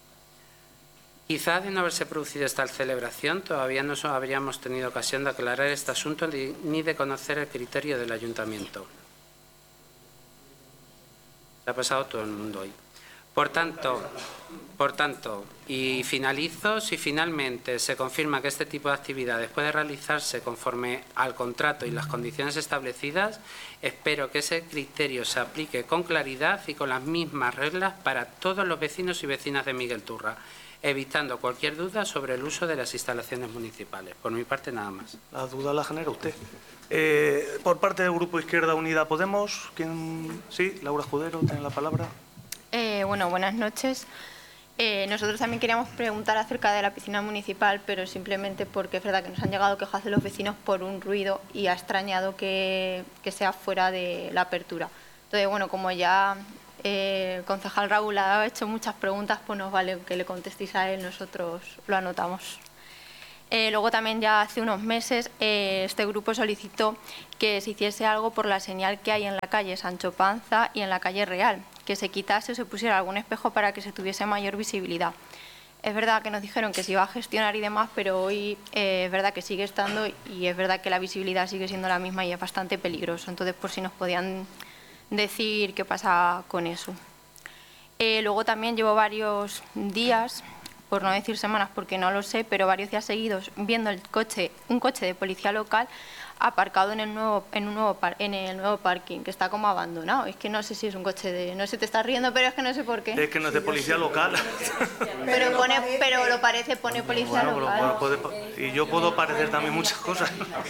Quizá de no haberse producido esta celebración todavía no habríamos tenido ocasión de aclarar este asunto ni de conocer el criterio del Ayuntamiento. Se ha pasado todo el mundo hoy. Por tanto, por tanto, y finalizo, si finalmente se confirma que este tipo de actividades puede realizarse conforme al contrato y las condiciones establecidas, espero que ese criterio se aplique con claridad y con las mismas reglas para todos los vecinos y vecinas de Miguel Turra, evitando cualquier duda sobre el uso de las instalaciones municipales. Por mi parte, nada más. La duda la genera usted. Eh, por parte del Grupo Izquierda Unida Podemos, ¿quién? Sí, Laura Escudero, tiene la palabra. Eh, bueno, buenas noches. Eh, nosotros también queríamos preguntar acerca de la piscina municipal, pero simplemente porque es verdad que nos han llegado quejas de los vecinos por un ruido y ha extrañado que, que sea fuera de la apertura. Entonces, bueno, como ya eh, el concejal Raúl ha hecho muchas preguntas, pues nos vale que le contestéis a él, nosotros lo anotamos. Eh, luego también ya hace unos meses eh, este grupo solicitó que se hiciese algo por la señal que hay en la calle Sancho Panza y en la calle Real, que se quitase o se pusiera algún espejo para que se tuviese mayor visibilidad. Es verdad que nos dijeron que se iba a gestionar y demás, pero hoy eh, es verdad que sigue estando y es verdad que la visibilidad sigue siendo la misma y es bastante peligroso. Entonces, por si nos podían decir qué pasa con eso. Eh, luego también llevo varios días, por no decir semanas porque no lo sé, pero varios días seguidos viendo el coche, un coche de policía local aparcado en el nuevo en un nuevo par, en el nuevo parking, que está como abandonado. Es que no sé si es un coche de, no sé, te estás riendo, pero es que no sé por qué. Es que no es de policía local. Pero pone, pero lo parece, pone policía bueno, local. Puede, y yo puedo parecer también muchas cosas.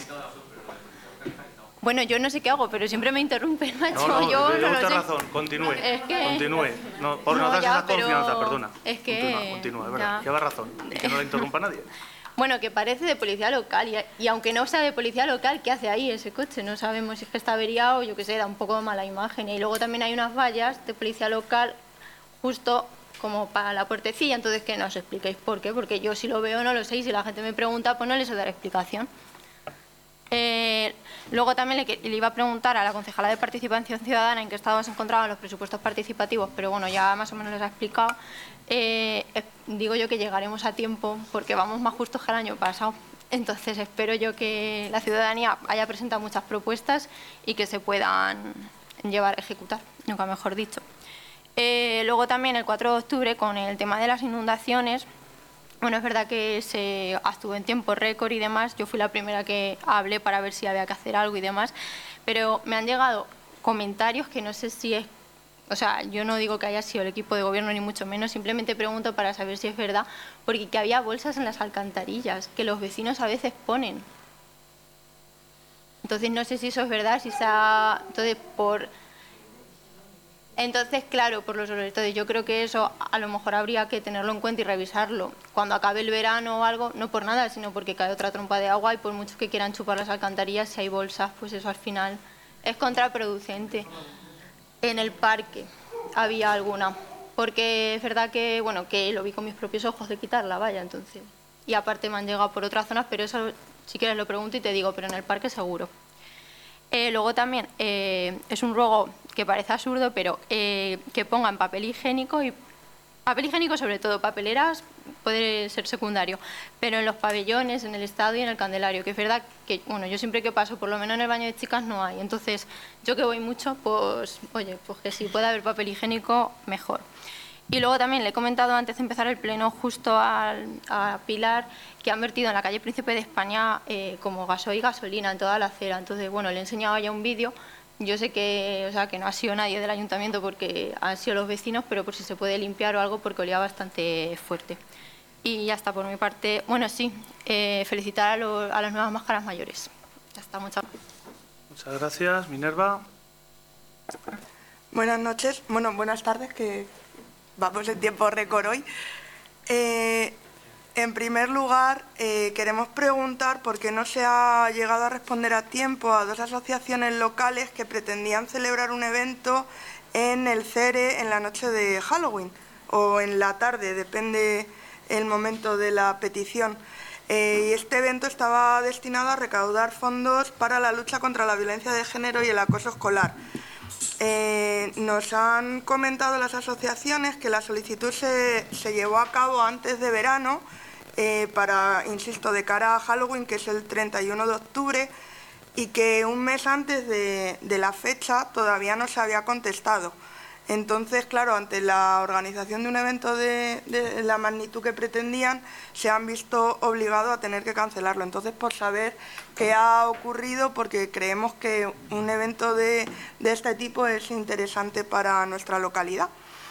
Bueno, yo no sé qué hago, pero siempre me interrumpen, macho. No, no, yo no lleva lo usted sé. razón, continúe. Es que... Continúe. No, por No, no darse ya, esa confianza, pero perdona. es que- Continúa, continúa, es verdad. ya. Lleva razón. Y que no le interrumpa nadie. Bueno, que parece de policía local y, y aunque no sea de policía local, ¿qué hace ahí ese coche? No sabemos si es que está averiado o yo qué sé, da un poco de mala imagen. Y luego también hay unas vallas de policía local justo como para la puertecilla, entonces que nos expliquéis por qué, porque yo si lo veo no lo sé y si la gente me pregunta pues no les sé dar explicación. Eh, luego también le, que- le iba a preguntar a la concejala de Participación Ciudadana en qué estado se encontraban los presupuestos participativos, pero bueno, ya más o menos les ha explicado. Eh, eh, digo yo que llegaremos a tiempo porque vamos más justos que el año pasado. Entonces espero yo que la ciudadanía haya presentado muchas propuestas y que se puedan llevar a ejecutar, nunca mejor dicho. Eh, luego también el cuatro de octubre con el tema de las inundaciones. Bueno, es verdad que se estuvo en tiempo récord y demás. Yo fui la primera que hablé para ver si había que hacer algo y demás. Pero me han llegado comentarios que no sé si es... O sea, yo no digo que haya sido el equipo de gobierno ni mucho menos. Simplemente pregunto para saber si es verdad. Porque que había bolsas en las alcantarillas que los vecinos a veces ponen. Entonces no sé si eso es verdad, si se ha... Entonces, por... Entonces, claro, por los olores. Entonces, yo creo que eso a lo mejor habría que tenerlo en cuenta y revisarlo cuando acabe el verano o algo, no por nada, sino porque cae otra trompa de agua y por muchos que quieran chupar las alcantarillas, si hay bolsas, pues eso al final es contraproducente. En el parque había alguna, porque es verdad que, bueno, que lo vi con mis propios ojos de quitarla, vaya, entonces. Y aparte me han llegado por otras zonas, pero eso si quieres lo pregunto y te digo, pero en el parque seguro. Eh, luego también eh, es un ruego que parece absurdo, pero eh, que pongan papel higiénico y papel higiénico sobre todo, papeleras puede ser secundario, pero en los pabellones, en el estadio y en el Candelario, que es verdad que, bueno, yo siempre que paso, por lo menos en el baño de chicas no hay, entonces yo que voy mucho, pues, oye, pues que si puede haber papel higiénico, mejor. Y luego también le he comentado antes de empezar el pleno justo al, a Pilar que han vertido en la calle Príncipe de España eh, como gasoil y gasolina en toda la acera. Entonces, bueno, le he enseñado ya un vídeo. Yo sé que, o sea, que no ha sido nadie del ayuntamiento porque han sido los vecinos, pero por si se puede limpiar o algo porque olía bastante fuerte. Y ya está por mi parte. Bueno, sí, eh, felicitar a, lo, a las nuevas máscaras mayores. Ya está, muchas gracias. Muchas gracias. Minerva. Buenas noches, bueno, buenas tardes, que vamos en tiempo récord hoy. Eh, en primer lugar, eh, queremos preguntar por qué no se ha llegado a responder a tiempo a dos asociaciones locales que pretendían celebrar un evento en el CERE en la noche de Halloween o en la tarde, depende el momento de la petición. Eh, y este evento estaba destinado a recaudar fondos para la lucha contra la violencia de género y el acoso escolar. Eh, nos han comentado las asociaciones que la solicitud se, se llevó a cabo antes de verano eh, para, insisto, de cara a Halloween, que es el treinta y uno de octubre, y que un mes antes de, de la fecha todavía no se había contestado. Entonces, claro, ante la organización de un evento de, de la magnitud que pretendían, se han visto obligados a tener que cancelarlo. Entonces, por saber qué ha ocurrido, porque creemos que un evento de, de este tipo es interesante para nuestra localidad.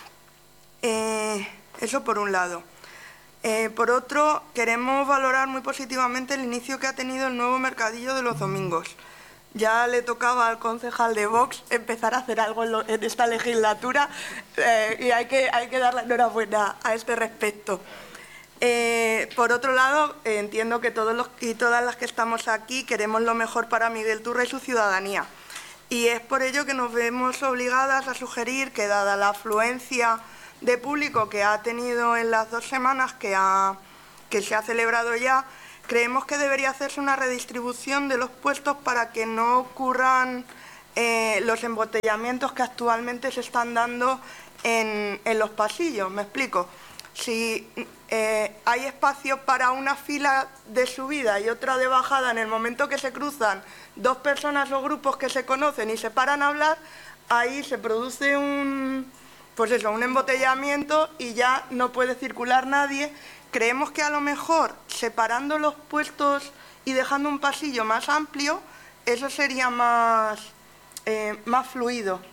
Eh, eso por un lado. Eh, por otro, queremos valorar muy positivamente el inicio que ha tenido el nuevo mercadillo de los domingos. Ya le tocaba al concejal de Vox empezar a hacer algo en, lo, en esta legislatura eh, y hay que, hay que dar la enhorabuena a este respecto. Eh, por otro lado, eh, entiendo que todos los y todas las que estamos aquí queremos lo mejor para Miguel Turra y su ciudadanía. Y es por ello que nos vemos obligadas a sugerir que, dada la afluencia de público que ha tenido en las dos semanas que, ha, que se ha celebrado ya, creemos que debería hacerse una redistribución de los puestos para que no ocurran eh, los embotellamientos que actualmente se están dando en, en los pasillos. Me explico. Si eh, hay espacio para una fila de subida y otra de bajada en el momento que se cruzan dos personas o grupos que se conocen y se paran a hablar, ahí se produce un, pues eso, un embotellamiento y ya no puede circular nadie. Creemos que a lo mejor separando los puestos y dejando un pasillo más amplio, eso sería más, eh, más fluido.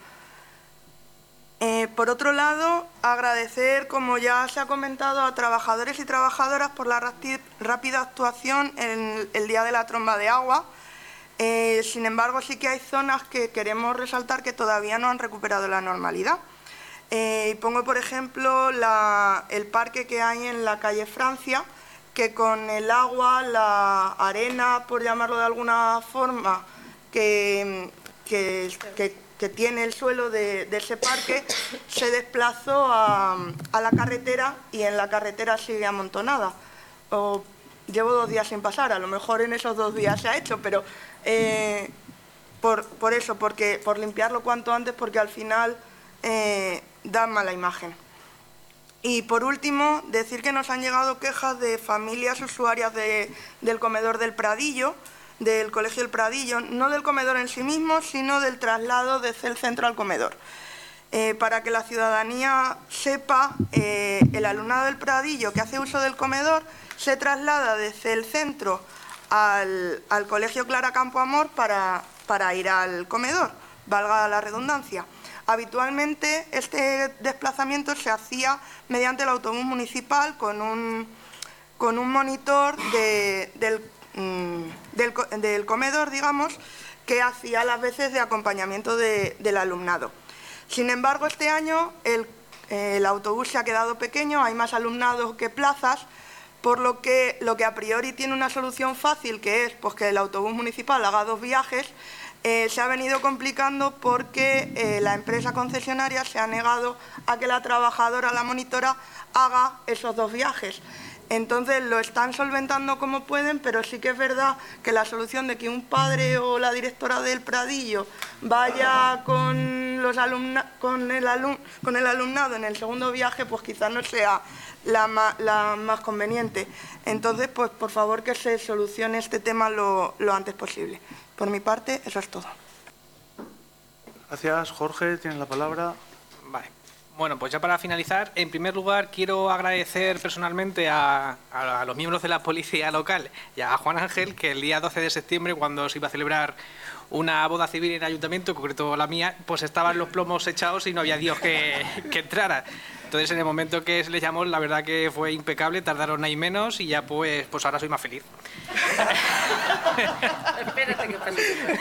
Eh, por otro lado, agradecer, como ya se ha comentado, a trabajadores y trabajadoras por la rápida actuación en el Día de la Tromba de Agua. Eh, sin embargo, sí que hay zonas que queremos resaltar que todavía no han recuperado la normalidad. Eh, pongo, por ejemplo, la, el parque que hay en la calle Francia, que con el agua, la arena, por llamarlo de alguna forma, que, que, que, que tiene el suelo de, de ese parque, se desplazó a, a la carretera y en la carretera sigue amontonada. O, llevo dos días sin pasar, a lo mejor en esos dos días se ha hecho, pero eh, por, por eso, porque, por limpiarlo cuanto antes, porque al final eh, da mala imagen. Y por último, decir que nos han llegado quejas de familias usuarias de, del comedor del Pradillo, del Colegio del Pradillo, no del comedor en sí mismo, sino del traslado desde el centro al comedor. Eh, para que la ciudadanía sepa, eh, el alumnado del Pradillo que hace uso del comedor se traslada desde el centro al, al Colegio Clara Campoamor para, para ir al comedor, valga la redundancia. Habitualmente este desplazamiento se hacía mediante el autobús municipal con un, con un monitor de, del, mm, del, del comedor, digamos, que hacía las veces de acompañamiento de, del alumnado. Sin embargo, este año el, el autobús se ha quedado pequeño, hay más alumnados que plazas, por lo que lo que a priori tiene una solución fácil, que es pues, que el autobús municipal haga dos viajes, Eh, se ha venido complicando porque eh, la empresa concesionaria se ha negado a que la trabajadora, la monitora, haga esos dos viajes. Entonces lo están solventando como pueden, pero sí que es verdad que la solución de que un padre o la directora del Pradillo vaya con, los alumna, con, el, alum, con el alumnado en el segundo viaje, pues quizás no sea la, ma, la más conveniente. Entonces, pues por favor que se solucione este tema lo, lo antes posible. Por mi parte, eso es todo. Gracias. Jorge, tienes la palabra. Vale. Bueno, pues ya para finalizar, en primer lugar quiero agradecer personalmente a, a, a los miembros de la policía local y a Juan Ángel, que el día doce de septiembre, cuando se iba a celebrar una boda civil en el ayuntamiento, en concreto la mía, pues estaban los plomos echados y no había Dios que, que entrara. Entonces, en el momento que se les llamó, la verdad que fue impecable, tardaron ahí menos y ya pues, pues ahora soy más feliz. Espérate que pase.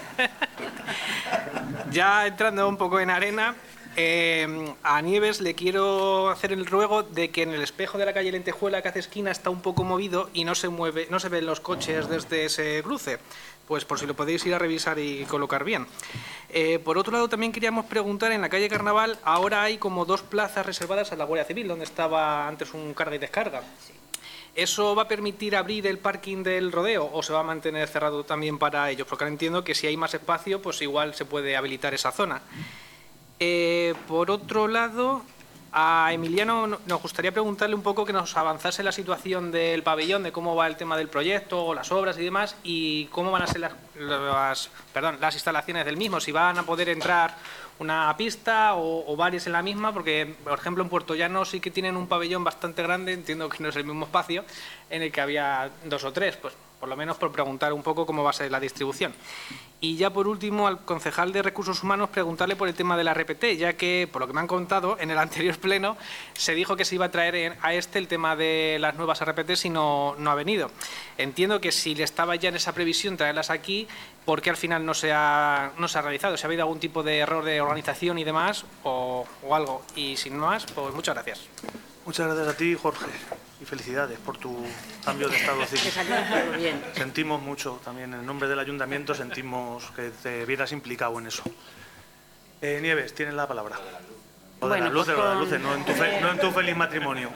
Ya entrando un poco en arena, eh, a Nieves le quiero hacer el ruego de que en el espejo de la calle Lentejuela, que hace esquina, está un poco movido y no se mueve, no se ven los coches desde ese cruce. Pues por si lo podéis ir a revisar y colocar bien. Eh, por otro lado, también queríamos preguntar, en la calle Carnaval, ahora hay como dos plazas reservadas a la Guardia Civil, donde estaba antes un carga y descarga. Sí. ¿Eso va a permitir abrir el parking del rodeo o se va a mantener cerrado también para ellos? Porque ahora entiendo que si hay más espacio, pues igual se puede habilitar esa zona. Eh, por otro lado, A Emiliano nos gustaría preguntarle un poco que nos avanzase la situación del pabellón, de cómo va el tema del proyecto, o las obras y demás, y cómo van a ser las, las, perdón, las instalaciones del mismo, si van a poder entrar una pista o, o varias en la misma, porque, por ejemplo, en Puerto Llano sí que tienen un pabellón bastante grande, entiendo que no es el mismo espacio, en el que había dos o tres, pues por lo menos por preguntar un poco cómo va a ser la distribución. Y ya por último, al concejal de Recursos Humanos, preguntarle por el tema de la R P T, ya que, por lo que me han contado, en el anterior pleno se dijo que se iba a traer a este el tema de las nuevas R P T y no, no ha venido. Entiendo que si le estaba ya en esa previsión traerlas aquí, ¿por qué al final no se ha, no se ha realizado? ¿Si ha habido algún tipo de error de organización y demás o, o algo? Y sin más, pues muchas gracias. Muchas gracias a ti, Jorge, y felicidades por tu cambio de estado civil. Bien. Sentimos mucho, también en nombre del Ayuntamiento sentimos que te vieras implicado en eso. Eh, Nieves, tienes la palabra. O de Bueno, las luces, pues o de las con- luces, no en, tu fe- no en tu feliz matrimonio.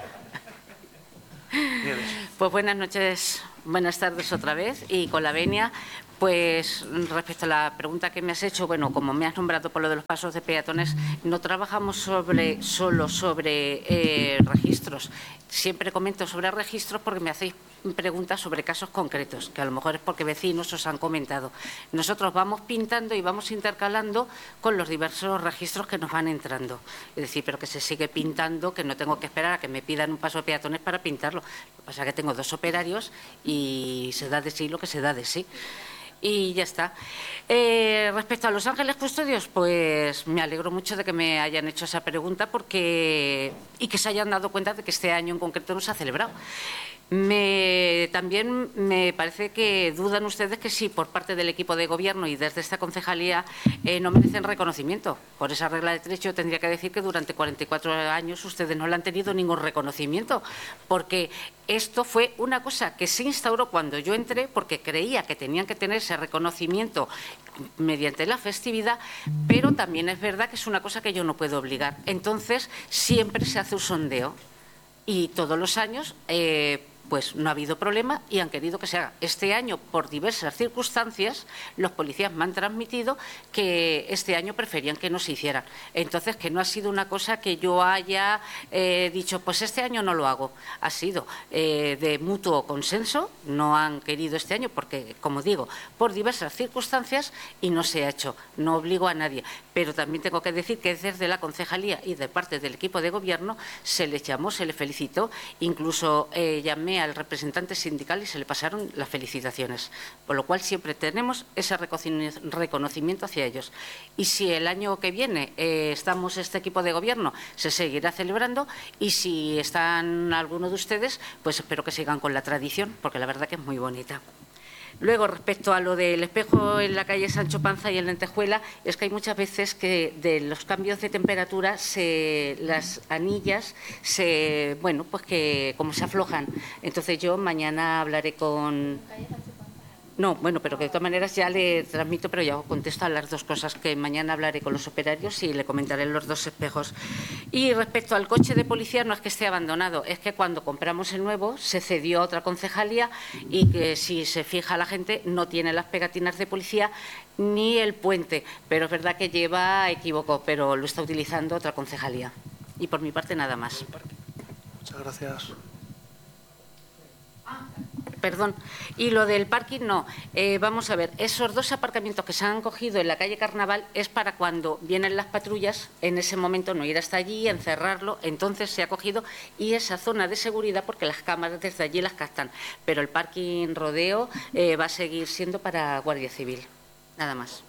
Nieves. Pues buenas noches, buenas tardes otra vez. Y con la venia, pues respecto a la pregunta que me has hecho, bueno, como me has nombrado por lo de los pasos de peatones, no trabajamos sobre, solo sobre eh, registros. Siempre comento sobre registros porque me hacéis preguntas sobre casos concretos, que a lo mejor es porque vecinos os han comentado. Nosotros vamos pintando y vamos intercalando con los diversos registros que nos van entrando. Es decir, pero que se sigue pintando, que no tengo que esperar a que me pidan un paso de peatones para pintarlo. Lo que pasa es que tengo dos operarios y se da de sí lo que se da de sí. Y ya está. Eh, respecto a Los Ángeles Custodios, pues me alegro mucho de que me hayan hecho esa pregunta porque y que se hayan dado cuenta de que este año en concreto no se ha celebrado. Me, también me parece que dudan ustedes que si por parte del equipo de gobierno y desde esta concejalía eh, no merecen reconocimiento. Por esa regla de tres yo tendría que decir que durante cuarenta y cuatro años ustedes no le han tenido ningún reconocimiento, porque esto fue una cosa que se instauró cuando yo entré, porque creía que tenían que tener ese reconocimiento mediante la festividad, pero también es verdad que es una cosa que yo no puedo obligar. Entonces, siempre se hace un sondeo y todos los años eh, pues no ha habido problema y han querido que se haga. Este año, por diversas circunstancias, los policías me han transmitido que este año preferían que no se hicieran. Entonces, que no ha sido una cosa que yo haya eh, dicho, pues este año no lo hago. Ha sido eh, de mutuo consenso, no han querido este año porque, como digo, por diversas circunstancias y no se ha hecho. No obligo a nadie. Pero también tengo que decir que desde la concejalía y de parte del equipo de gobierno se les llamó, se les felicitó, incluso eh, llamé al representante sindical y se le pasaron las felicitaciones, por lo cual siempre tenemos ese reconocimiento hacia ellos. Y si el año que viene eh, estamos este equipo de gobierno, se seguirá celebrando, y si están alguno de ustedes, pues espero que sigan con la tradición, porque la verdad que es muy bonita. Luego, respecto a lo del espejo en la calle Sancho Panza y en Lentejuela, es que hay muchas veces que de los cambios de temperatura se, las anillas se, bueno, pues que como se aflojan. Entonces yo mañana hablaré con... No, bueno, pero que de todas maneras ya le transmito, pero ya contesto a las dos cosas, que mañana hablaré con los operarios y le comentaré los dos espejos. Y respecto al coche de policía, no es que esté abandonado, es que cuando compramos el nuevo se cedió a otra concejalía y que, si se fija la gente, no tiene las pegatinas de policía ni el puente, pero es verdad que lleva equívoco, pero lo está utilizando otra concejalía. Y por mi parte nada más. Muchas gracias. Perdón, y lo del parking no. Eh, vamos a ver, esos dos aparcamientos que se han cogido en la calle Carnaval es para cuando vienen las patrullas, en ese momento no ir hasta allí, encerrarlo, entonces se ha cogido, y esa zona de seguridad porque las cámaras desde allí las captan. Pero el parking rodeo eh, va a seguir siendo para Guardia Civil, nada más.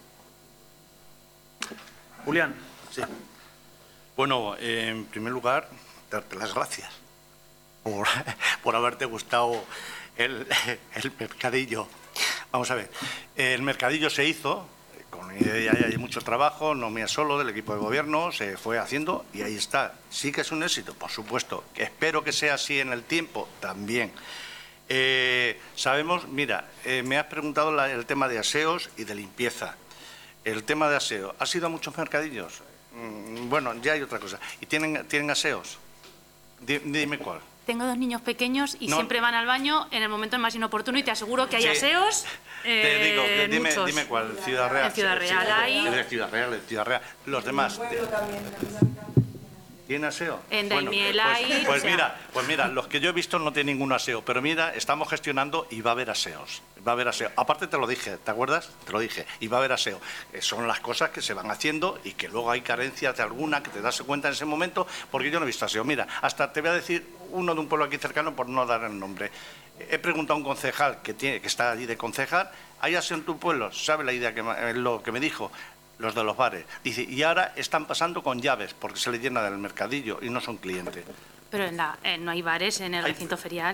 Julián. Sí. Bueno, eh, en primer lugar, darte las gracias por, por haberte gustado el, el mercadillo. Vamos a ver, el mercadillo se hizo, con ella hay mucho trabajo, no mía solo, del equipo de gobierno, se fue haciendo y ahí está. Sí que es un éxito, por supuesto. Espero que sea así en el tiempo también. Eh, sabemos, mira, eh, me has preguntado la, el tema de aseos y de limpieza. El tema de aseo, ¿has ido a muchos mercadillos? Mm, bueno, ya hay otra cosa. ¿Y tienen, tienen aseos? Dime cuál. Tengo dos niños pequeños y No. siempre van al baño en el momento más inoportuno y te aseguro que hay Sí. aseos. Eh, Te digo, que dime, muchos. dime cuál. Ciudad Real. En Ciudad Real Sí, hay. En Ciudad Real, en Ciudad Real. Los demás. ¿Tiene aseo? En Bueno, Daimiel pues, hay, pues o sea- mira, pues mira, los que yo he visto no tienen ningún aseo, pero mira, estamos gestionando y va a haber aseos. Va a haber aseo. Aparte te lo dije, ¿te acuerdas? Te lo dije. Y va a haber aseo. Eh, son las cosas que se van haciendo y que luego hay carencias de alguna que te das cuenta en ese momento, porque yo no he visto aseo. Mira, hasta te voy a decir uno de un pueblo aquí cercano por no dar el nombre. He preguntado a un concejal que tiene que está allí de concejal, ¿hay aseo en tu pueblo? ¿Sabe la idea que me- lo que me dijo? Los de los bares. Dice, y ahora están pasando con llaves porque se les llena del mercadillo y no son clientes. Pero en la- eh, no hay bares en el recinto ferial.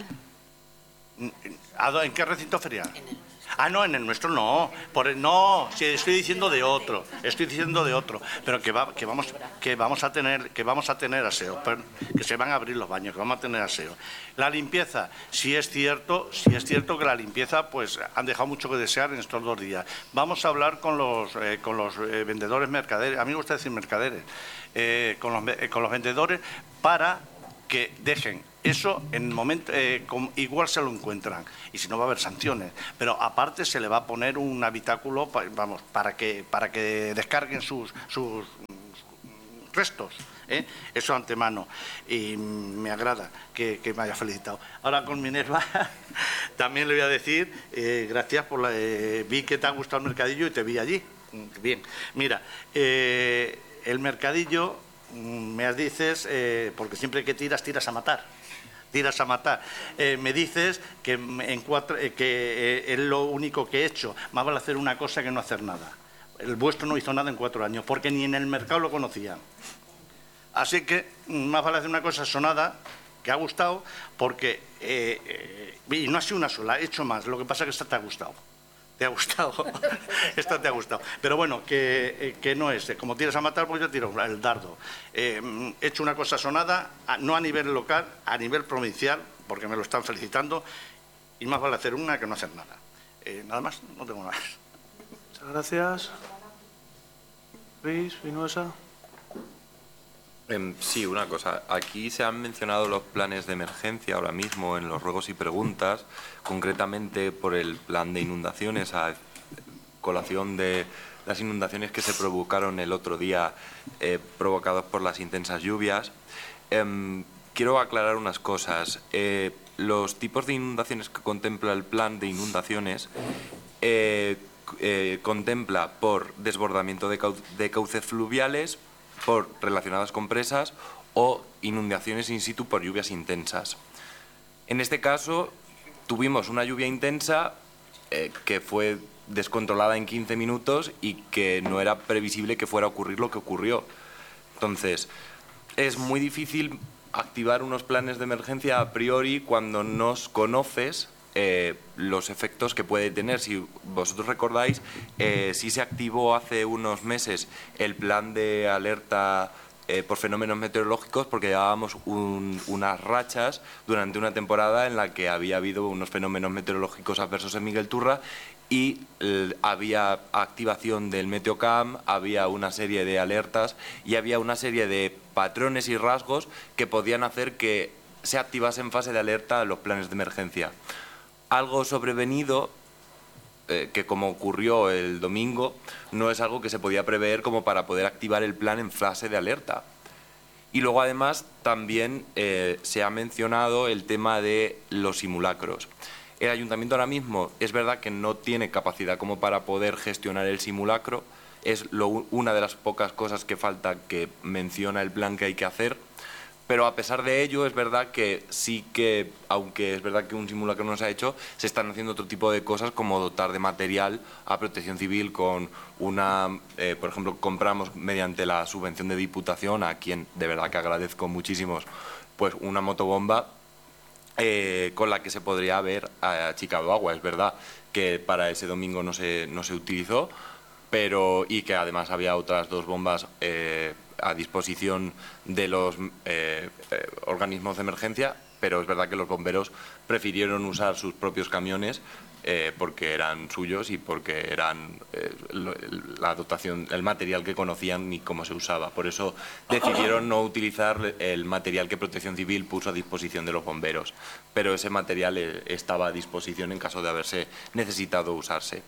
¿A dó- ¿En qué recinto ferial? Ah, no, en el nuestro no. Por el- no, sí, estoy diciendo de otro. Estoy diciendo de otro. Pero que, va, que, vamos, que, vamos a tener, que vamos a tener aseo. pero que se van a abrir los baños, que vamos a tener aseo. La limpieza, sí es cierto, sí es cierto que la limpieza pues han dejado mucho que desear en estos dos días. Vamos a hablar con los, eh, con los eh, vendedores mercaderes. A mí me gusta decir mercaderes. Eh, con, los, ve- eh, con los vendedores para que dejen eso en el momento, eh, com- igual se lo encuentran y si no va a haber sanciones, pero aparte se le va a poner un habitáculo pa- vamos, para que para que descarguen sus, sus mm, restos, ¿eh? Eso antemano, y mm, me agrada que, que me haya felicitado. Ahora con Minerva también le voy a decir, eh, gracias por la, eh, vi que te ha gustado el mercadillo y te vi allí. Mm, Bien, mira, eh, el mercadillo mm, me dices, eh, porque siempre que tiras, tiras a matar. Tiras a matar. Eh, me dices que, en cuatro, eh, que eh, es lo único que he hecho. Más vale hacer una cosa que no hacer nada. El vuestro no hizo nada en cuatro años, porque ni en el mercado lo conocían. Así que mm, más vale hacer una cosa sonada, que ha gustado, porque, eh, eh, y no ha sido una sola, he hecho más. Lo que pasa es que esta te ha gustado. Te ha gustado. Esta te ha gustado. Pero bueno, que, eh, que no es. Como tiras a matar, pues yo tiro el dardo. Eh, mm, he hecho una cosa sonada, a- no a nivel local, a nivel provincial, porque me lo están felicitando, y más vale hacer una que no hacer nada. Eh, nada más, no tengo nada más. Muchas gracias. Luis, Vinuesa. Em, sí, una cosa. Aquí se han mencionado los planes de emergencia ahora mismo en los ruegos y preguntas, concretamente por el plan de inundaciones, a colación de las inundaciones que se provocaron el otro día, eh, provocadas por las intensas lluvias. Em, quiero aclarar unas cosas. Eh, los tipos de inundaciones que contempla el plan de inundaciones eh, eh, contempla por desbordamiento de, cau de cauces fluviales, por relacionadas con presas o inundaciones in situ por lluvias intensas. En este caso tuvimos una lluvia intensa eh, que fue descontrolada en quince minutos y que no era previsible que fuera a ocurrir lo que ocurrió. Entonces, es muy difícil activar unos planes de emergencia a priori cuando no conoces eh, los efectos que puede tener. Si vosotros recordáis, eh, sí se activó hace unos meses el plan de alerta eh, por fenómenos meteorológicos, porque llevábamos un, unas rachas durante una temporada en la que había habido unos fenómenos meteorológicos adversos en Miguel Turra y eh, había activación del Meteocam, había una serie de alertas y había una serie de patrones y rasgos que podían hacer que se activase en fase de alerta los planes de emergencia. Algo sobrevenido, eh, que como ocurrió el domingo, no es algo que se podía prever como para poder activar el plan en fase de alerta. Y luego además también eh, se ha mencionado el tema de los simulacros. El ayuntamiento ahora mismo es verdad que no tiene capacidad como para poder gestionar el simulacro, es lo, una de las pocas cosas que falta que menciona el plan que hay que hacer, pero a pesar de ello es verdad que sí que, aunque es verdad que un simulacro no se ha hecho, se están haciendo otro tipo de cosas como dotar de material a Protección Civil con una, eh, por ejemplo, compramos mediante la subvención de Diputación, a quien de verdad que agradezco muchísimo, pues una motobomba eh, con la que se podría haber achicado agua. Es verdad que para ese domingo no se, no se utilizó, pero y que además había otras dos bombas eh, a disposición de los eh, eh, organismos de emergencia, pero es verdad que los bomberos prefirieron usar sus propios camiones eh, porque eran suyos y porque eran eh, la dotación, el material que conocían ni cómo se usaba. Por eso decidieron no utilizar el material que Protección Civil puso a disposición de los bomberos, pero ese material eh, estaba a disposición en caso de haberse necesitado usarse.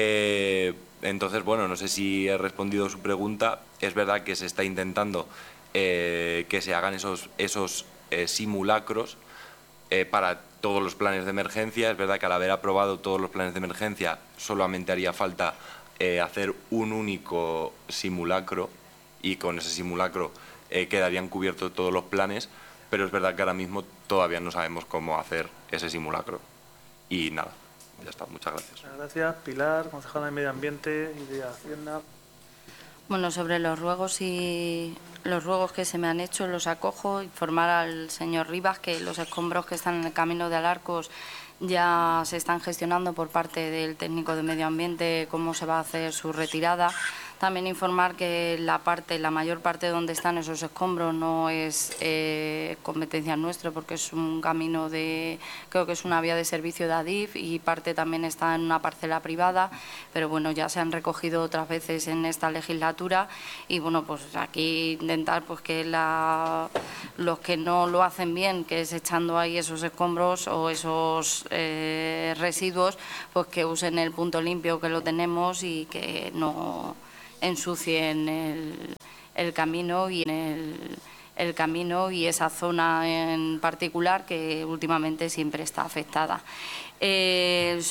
Eh, entonces, bueno, no sé si he respondido a su pregunta. Es verdad que se está intentando eh, que se hagan esos, esos eh, simulacros eh, para todos los planes de emergencia. Es verdad que al haber aprobado todos los planes de emergencia solamente haría falta eh, hacer un único simulacro y con ese simulacro eh, quedarían cubiertos todos los planes, pero es verdad que ahora mismo todavía no sabemos cómo hacer ese simulacro. Y nada, ya está. Muchas gracias. Muchas gracias. Pilar, concejala de Medio Ambiente y de Hacienda. Bueno, sobre los ruegos y los ruegos que se me han hecho, los acojo. Informar al señor Rivas que los escombros que están en el camino de Alarcos ya se están gestionando por parte del técnico de Medio Ambiente cómo se va a hacer su retirada. También informar que la parte, la mayor parte donde están esos escombros no es eh, competencia nuestra, porque es un camino de, creo que es una vía de servicio de Adif y parte también está en una parcela privada, pero bueno, ya se han recogido otras veces en esta legislatura y bueno, pues aquí intentar pues que la, los que no lo hacen bien, que es echando ahí esos escombros o esos eh, residuos, pues que usen el punto limpio que lo tenemos y que no ensucien el, el camino y en el, el camino y esa zona en particular que últimamente siempre está afectada. Eh,